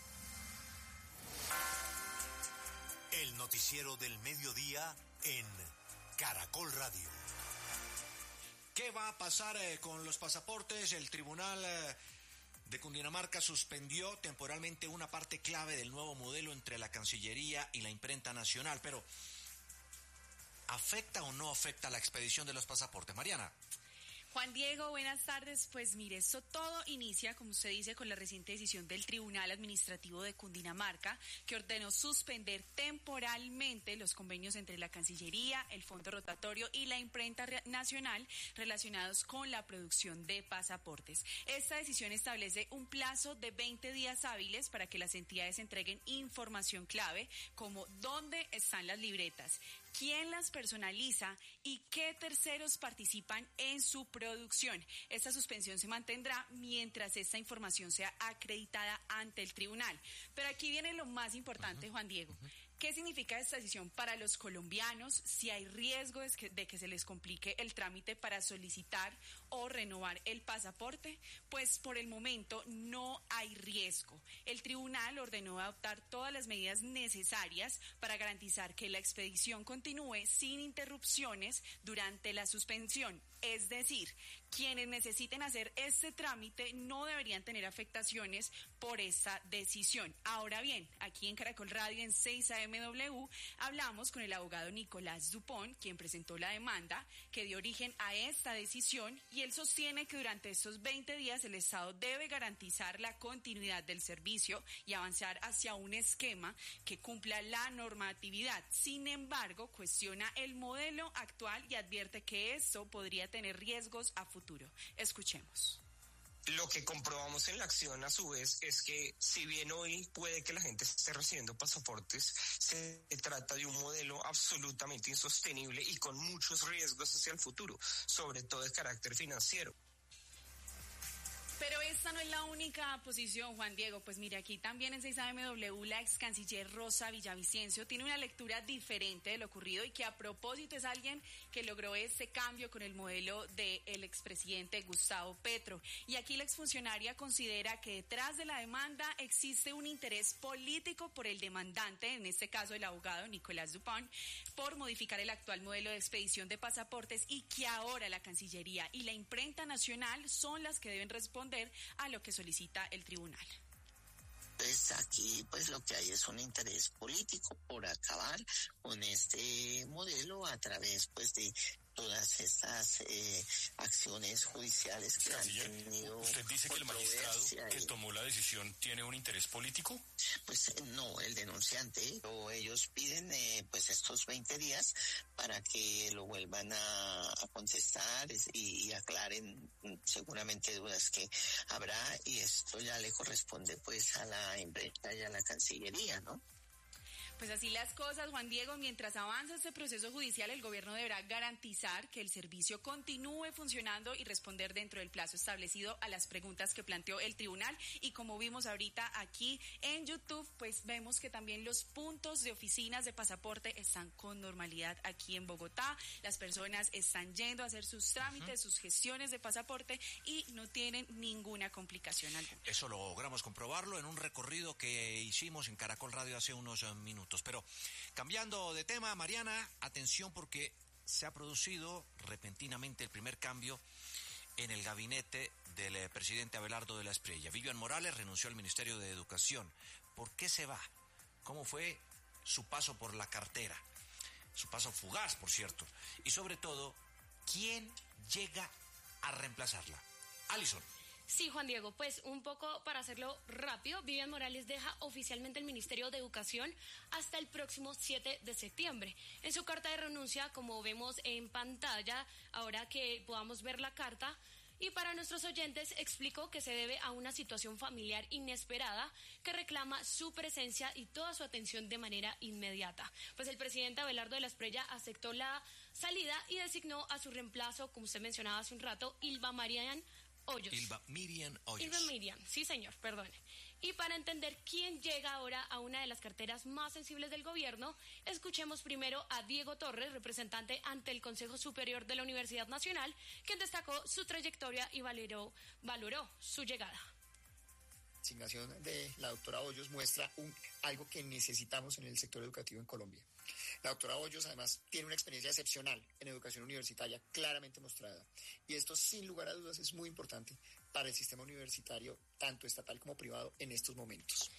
El noticiero del mediodía en Caracol Radio. ¿Qué va a pasar con los pasaportes? El Tribunal de Cundinamarca suspendió temporalmente una parte clave del nuevo modelo entre la Cancillería y la Imprenta Nacional, pero ¿afecta o no afecta la expedición de los pasaportes? Mariana. Juan Diego, buenas tardes. Pues mire, esto todo inicia, como usted dice, con la reciente decisión del Tribunal Administrativo de Cundinamarca, que ordenó suspender temporalmente los convenios entre la Cancillería, el Fondo Rotatorio y la Imprenta Nacional relacionados con la producción de pasaportes. Esta decisión establece un plazo de 20 días hábiles para que las entidades entreguen información clave como dónde están las libretas, quién las personaliza y qué terceros participan en su producción. Esta suspensión se mantendrá mientras esta información sea acreditada ante el tribunal. Pero aquí viene lo más importante, Juan Diego. ¿Qué significa esta decisión para los colombianos? Si hay riesgo de que se les complique el trámite para solicitar o renovar el pasaporte, pues por el momento no hay riesgo. El tribunal ordenó adoptar todas las medidas necesarias para garantizar que la expedición continúe sin interrupciones durante la suspensión. Es decir, quienes necesiten hacer este trámite no deberían tener afectaciones por esta decisión. Ahora bien, aquí en Caracol Radio en 6AMW hablamos con el abogado Nicolás Dupont, quien presentó la demanda que dio origen a esta decisión, y él sostiene que durante estos 20 días el Estado debe garantizar la continuidad del servicio y avanzar hacia un esquema que cumpla la normatividad. Sin embargo, cuestiona el modelo actual y advierte que esto podría tener riesgos a futuro. Escuchemos. Lo que comprobamos en la acción, a su vez, es que si bien hoy puede que la gente esté recibiendo pasaportes, se trata de un modelo absolutamente insostenible y con muchos riesgos hacia el futuro, sobre todo de carácter financiero. Pero esta no es la única posición, Juan Diego. Pues mire, aquí también en 6AMW la ex canciller Rosa Villavicencio tiene una lectura diferente de lo ocurrido y que a propósito es alguien que logró este cambio con el modelo del expresidente Gustavo Petro. Y aquí la exfuncionaria considera que detrás de la demanda existe un interés político por el demandante, en este caso el abogado Nicolás Dupont, por modificar el actual modelo de expedición de pasaportes y que ahora la Cancillería y la Imprenta Nacional son las que deben responder a lo que solicita el tribunal. Pues aquí pues lo que hay es un interés político por acabar con este modelo a través pues de todas estas acciones judiciales que han tenido. ¿Usted dice que el magistrado que tomó la decisión tiene un interés político? Pues no, el denunciante, o ellos piden pues estos 20 días para que lo vuelvan a contestar y aclaren seguramente dudas que habrá, y esto ya le corresponde pues a la imprenta y a la Cancillería, ¿no? Pues así las cosas, Juan Diego. Mientras avanza este proceso judicial, el gobierno deberá garantizar que el servicio continúe funcionando y responder dentro del plazo establecido a las preguntas que planteó el tribunal. Y como vimos ahorita aquí en YouTube, pues vemos que también los puntos de oficinas de pasaporte están con normalidad aquí en Bogotá. Las personas están yendo a hacer sus trámites, sus gestiones de pasaporte y no tienen ninguna complicación alguna. Eso lo logramos comprobarlo en un recorrido que hicimos en Caracol Radio hace unos minutos. Pero cambiando de tema, Mariana, atención porque se ha producido repentinamente el primer cambio en el gabinete del presidente Abelardo de la Espriella. Vivian Morales renunció al Ministerio de Educación. ¿Por qué se va? ¿Cómo fue su paso por la cartera? Su paso fugaz, por cierto. Y sobre todo, ¿quién llega a reemplazarla? Alison. Sí, Juan Diego, pues un poco para hacerlo rápido, Vivian Morales deja oficialmente el Ministerio de Educación hasta el próximo 7 de septiembre. En su carta de renuncia, como vemos en pantalla, ahora que podamos ver la carta, y para nuestros oyentes explicó que se debe a una situación familiar inesperada que reclama su presencia y toda su atención de manera inmediata. Pues el presidente Abelardo de la Espriella aceptó la salida y designó a su reemplazo, como usted mencionaba hace un rato, Ilva Miriam Hoyos. Ilva Miriam Hoyos. Ilva Miriam, sí señor, perdone. Y para entender quién llega ahora a una de las carteras más sensibles del gobierno, escuchemos primero a Diego Torres, representante ante el Consejo Superior de la Universidad Nacional, quien destacó su trayectoria y valoró su llegada. La designación de la doctora Hoyos muestra algo que necesitamos en el sector educativo en Colombia. La doctora Hoyos además tiene una experiencia excepcional en educación universitaria, claramente mostrada. Y esto sin lugar a dudas es muy importante para el sistema universitario, tanto estatal como privado, en estos momentos.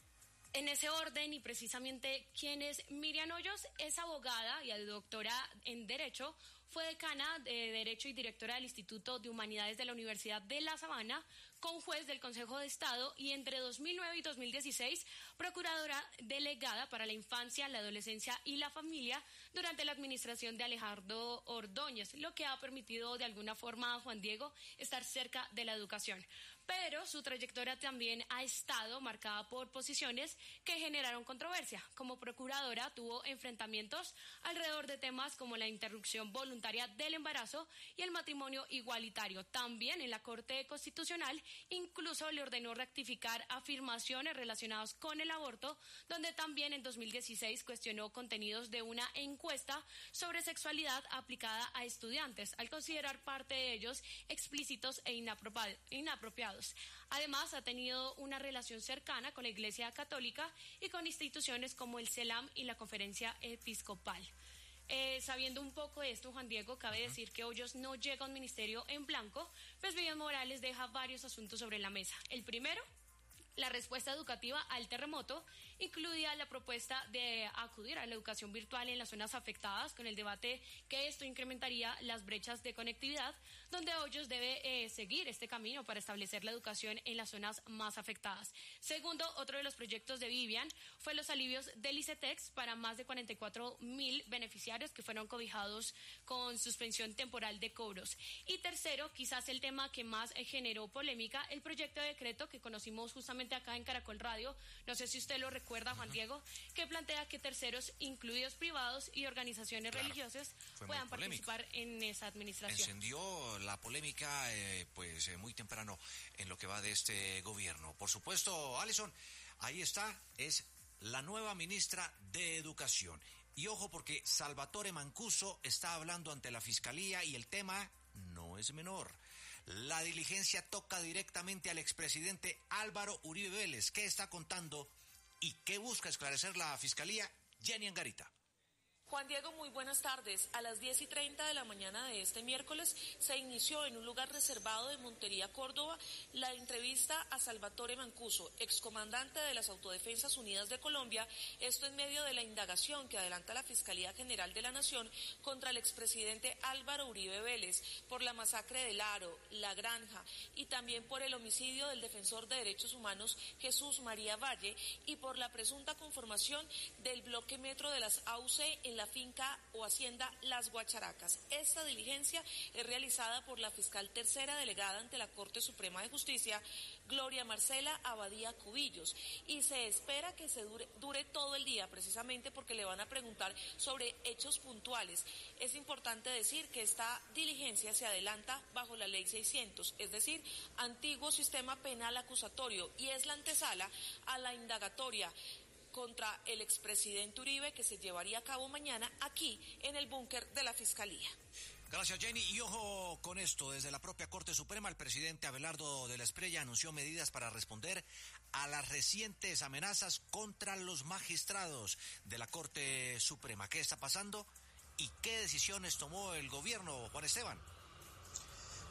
En ese orden, y precisamente, ¿quién es Miriam Hoyos? Es abogada y doctora en Derecho. Fue decana de Derecho y directora del Instituto de Humanidades de la Universidad de La Sabana, conjuez del Consejo de Estado y entre 2009 y 2016, procuradora delegada para la infancia, la adolescencia y la familia durante la administración de Alejandro Ordóñez, lo que ha permitido de alguna forma a Juan Diego estar cerca de la educación. Pero su trayectoria también ha estado marcada por posiciones que generaron controversia. Como procuradora tuvo enfrentamientos alrededor de temas como la interrupción voluntaria del embarazo y el matrimonio igualitario. También en la Corte Constitucional incluso le ordenó rectificar afirmaciones relacionadas con el aborto, donde también en 2016 cuestionó contenidos de una encuesta sobre sexualidad aplicada a estudiantes, al considerar parte de ellos explícitos e inapropiados. Además, ha tenido una relación cercana con la Iglesia Católica y con instituciones como el CELAM y la Conferencia Episcopal. Sabiendo un poco de esto, Juan Diego, cabe decir que Hoyos no llega a un ministerio en blanco, pues Vivian Morales deja varios asuntos sobre la mesa. El primero, la respuesta educativa al terremoto, incluía la propuesta de acudir a la educación virtual en las zonas afectadas, con el debate que esto incrementaría las brechas de conectividad, donde Hoyos debe seguir este camino para establecer la educación en las zonas más afectadas. Segundo, otro de los proyectos de Vivian fue los alivios del ICETEX para más de 44,000 beneficiarios que fueron cobijados con suspensión temporal de cobros. Y tercero, quizás el tema que más generó polémica, el proyecto de decreto que conocimos justamente acá en Caracol Radio, no sé si usted lo recuerda, Juan Diego, que plantea que terceros, incluidos privados y organizaciones religiosas, puedan participar en esa administración. Encendió la polémica muy temprano en lo que va de este gobierno. Por supuesto, Alison, ahí está, es la nueva ministra de Educación. Y ojo, porque Salvatore Mancuso está hablando ante la Fiscalía y el tema no es menor. La diligencia toca directamente al expresidente Álvaro Uribe Vélez. ¿Qué está contando y qué busca esclarecer la Fiscalía? Jenny Angarita. Juan Diego, muy buenas tardes. A las 10:30 de la mañana de este miércoles se inició en un lugar reservado de Montería, Córdoba, la entrevista a Salvatore Mancuso, excomandante de las Autodefensas Unidas de Colombia, esto en medio de la indagación que adelanta la Fiscalía General de la Nación contra el expresidente Álvaro Uribe Vélez por la masacre del Aro, La Granja y también por el homicidio del defensor de derechos humanos Jesús María Valle y por la presunta conformación del bloque metro de las AUC en la finca o hacienda Las Guacharacas. Esta diligencia es realizada por la fiscal tercera delegada ante la Corte Suprema de Justicia, Gloria Marcela Abadía Cubillos, y se espera que se dure todo el día, precisamente porque le van a preguntar sobre hechos puntuales. Es importante decir que esta diligencia se adelanta bajo la Ley 600, es decir, antiguo sistema penal acusatorio, y es la antesala a la indagatoria contra el expresidente Uribe que se llevaría a cabo mañana aquí en el búnker de la Fiscalía. Gracias, Jenny. Y ojo con esto, desde la propia Corte Suprema, el presidente Abelardo de la Espriella anunció medidas para responder a las recientes amenazas contra los magistrados de la Corte Suprema. ¿Qué está pasando y qué decisiones tomó el gobierno, Juan Esteban?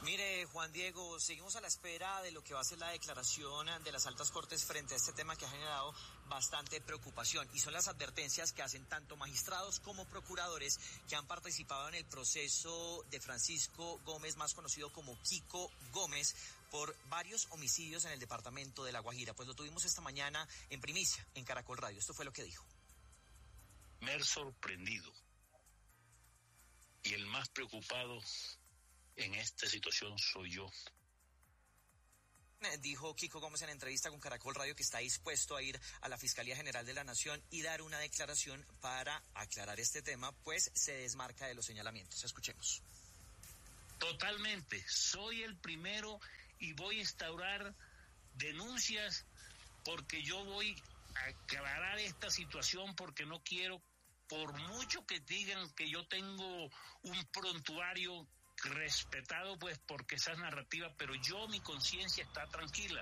Mire, Juan Diego, seguimos a la espera de lo que va a ser la declaración de las altas cortes frente a este tema que ha generado bastante preocupación, y son las advertencias que hacen tanto magistrados como procuradores que han participado en el proceso de Francisco Gómez, más conocido como Kiko Gómez, por varios homicidios en el departamento de La Guajira. Pues lo tuvimos esta mañana en primicia en Caracol Radio. Esto fue lo que dijo. Me he sorprendido, y el más preocupado en esta situación soy yo. Dijo Kiko Gómez en entrevista con Caracol Radio que está dispuesto a ir a la Fiscalía General de la Nación y dar una declaración para aclarar este tema, pues se desmarca de los señalamientos. Escuchemos. Totalmente, soy el primero y voy a instaurar denuncias porque yo voy a aclarar esta situación, porque no quiero, por mucho que digan que yo tengo un prontuario respetado, pues porque esa es narrativa, pero mi conciencia está tranquila.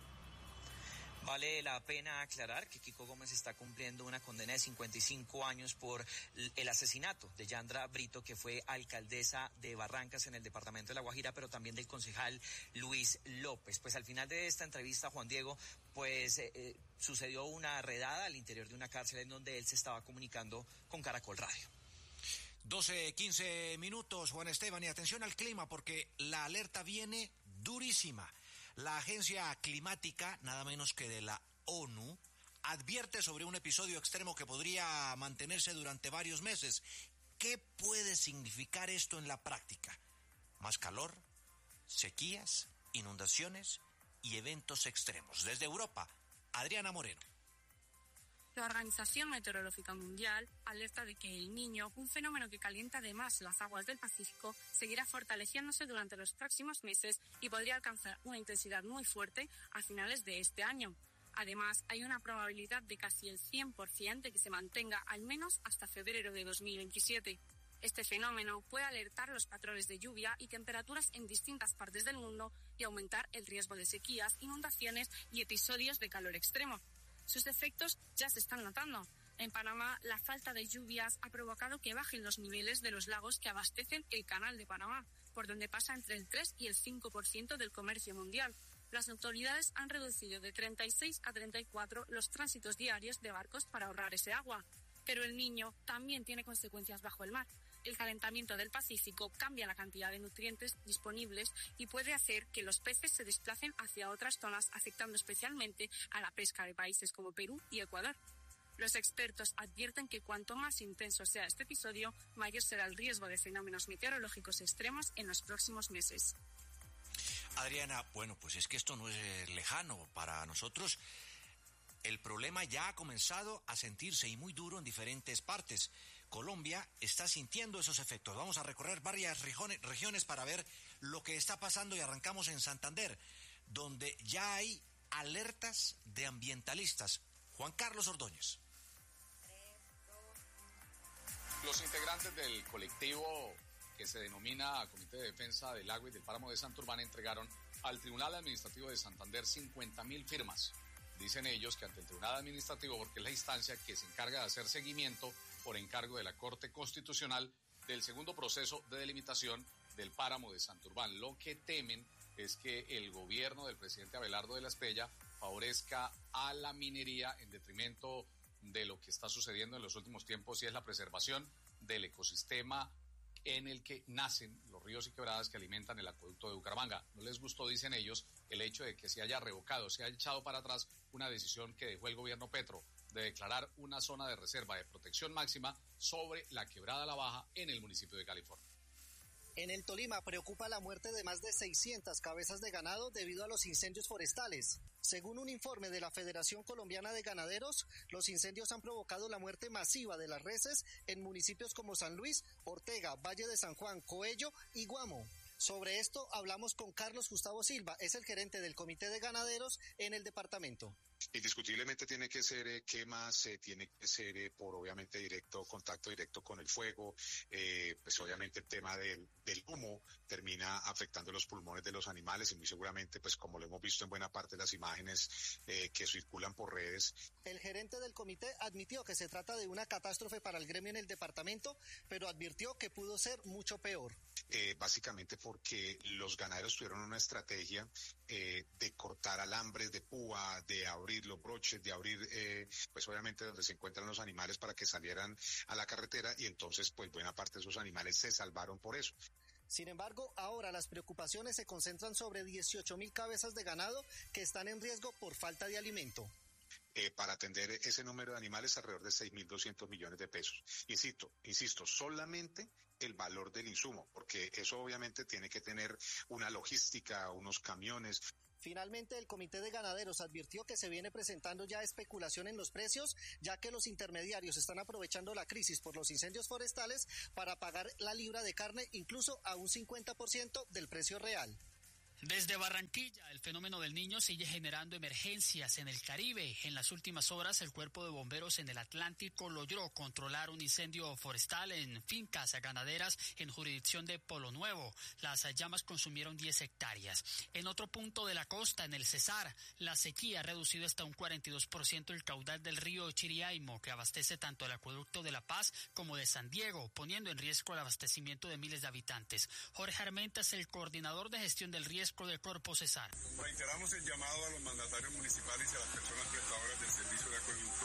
Vale la pena aclarar que Kiko Gómez está cumpliendo una condena de 55 años por el asesinato de Yandra Brito, que fue alcaldesa de Barrancas en el departamento de La Guajira, pero también del concejal Luis López. Pues al final de esta entrevista, Juan Diego, pues sucedió una redada al interior de una cárcel en donde él se estaba comunicando con Caracol Radio. 12:15 minutos, Juan Esteban, y atención al clima porque la alerta viene durísima. La agencia climática, nada menos que de la ONU, advierte sobre un episodio extremo que podría mantenerse durante varios meses. ¿Qué puede significar esto en la práctica? Más calor, sequías, inundaciones y eventos extremos. Desde Europa, Adriana Moreno. La Organización Meteorológica Mundial alerta de que el Niño, un fenómeno que calienta además las aguas del Pacífico, seguirá fortaleciéndose durante los próximos meses y podría alcanzar una intensidad muy fuerte a finales de este año. Además, hay una probabilidad de casi el 100% de que se mantenga al menos hasta febrero de 2027. Este fenómeno puede alertar los patrones de lluvia y temperaturas en distintas partes del mundo y aumentar el riesgo de sequías, inundaciones y episodios de calor extremo. Sus efectos ya se están notando. En Panamá, la falta de lluvias ha provocado que bajen los niveles de los lagos que abastecen el Canal de Panamá, por donde pasa entre el 3 y el 5% del comercio mundial. Las autoridades han reducido de 36 a 34 los tránsitos diarios de barcos para ahorrar ese agua. Pero el Niño también tiene consecuencias bajo el mar. El calentamiento del Pacífico cambia la cantidad de nutrientes disponibles y puede hacer que los peces se desplacen hacia otras zonas, afectando especialmente a la pesca de países como Perú y Ecuador. Los expertos advierten que cuanto más intenso sea este episodio, mayor será el riesgo de fenómenos meteorológicos extremos en los próximos meses. Adriana, bueno, pues es que esto no es lejano para nosotros. El problema ya ha comenzado a sentirse y muy duro en diferentes partes. Colombia está sintiendo esos efectos. Vamos a recorrer varias regiones para ver lo que está pasando y arrancamos en Santander, donde ya hay alertas de ambientalistas. Juan Carlos Ordóñez. Los integrantes del colectivo que se denomina Comité de Defensa del Agua y del Páramo de Santurbán entregaron al Tribunal Administrativo de Santander 50.000 firmas. Dicen ellos que ante el Tribunal Administrativo, porque es la instancia que se encarga de hacer seguimiento por encargo de la Corte Constitucional del segundo proceso de delimitación del Páramo de Santurbán. Lo que temen es que el gobierno del presidente Abelardo de la Espriella favorezca a la minería en detrimento de lo que está sucediendo en los últimos tiempos, y es la preservación del ecosistema en el que nacen los ríos y quebradas que alimentan el acueducto de Bucaramanga. No les gustó, dicen ellos, el hecho de que se haya revocado, se haya echado para atrás una decisión que dejó el gobierno Petro de declarar una zona de reserva de protección máxima sobre la Quebrada La Baja en el municipio de California. En el Tolima preocupa la muerte de más de 600 cabezas de ganado debido a los incendios forestales. Según un informe de la Federación Colombiana de Ganaderos, los incendios han provocado la muerte masiva de las reses en municipios como San Luis, Ortega, Valle de San Juan, Coello y Guamo. Sobre esto hablamos con Carlos Gustavo Silva, es el gerente del Comité de Ganaderos en el departamento. Indiscutiblemente tiene que ser quemas, tiene que ser por obviamente contacto directo con el fuego, pues obviamente el tema del humo termina afectando los pulmones de los animales y muy seguramente, pues como lo hemos visto en buena parte de las imágenes que circulan por redes. El gerente del comité admitió que se trata de una catástrofe para el gremio en el departamento, pero advirtió que pudo ser mucho peor. Básicamente porque los ganaderos tuvieron una estrategia de cortar alambres de púa, de abrir los broches, de abrir, pues obviamente donde se encuentran los animales para que salieran a la carretera, y entonces pues buena parte de esos animales se salvaron por eso. Sin embargo, ahora las preocupaciones se concentran sobre 18.000 cabezas de ganado que están en riesgo por falta de alimento. Para atender ese número de animales, alrededor de 6.200 millones de pesos. Insisto, solamente el valor del insumo, porque eso obviamente tiene que tener una logística, unos camiones. Finalmente, el Comité de Ganaderos advirtió que se viene presentando ya especulación en los precios, ya que los intermediarios están aprovechando la crisis por los incendios forestales para pagar la libra de carne incluso a un 50% del precio real. Desde Barranquilla, el fenómeno del Niño sigue generando emergencias en el Caribe. En las últimas horas, el Cuerpo de Bomberos en el Atlántico logró controlar un incendio forestal en fincas ganaderas en jurisdicción de Polo Nuevo. Las llamas consumieron 10 hectáreas. En otro punto de la costa, en el Cesar, la sequía ha reducido hasta un 42% el caudal del río Chiriaimo, que abastece tanto el acueducto de La Paz como de San Diego, poniendo en riesgo el abastecimiento de miles de habitantes. Jorge Armenta es el coordinador de gestión del riesgo del Corpo Cesar. Reiteramos el llamado a los mandatarios municipales y a las personas prestadoras del servicio de acueducto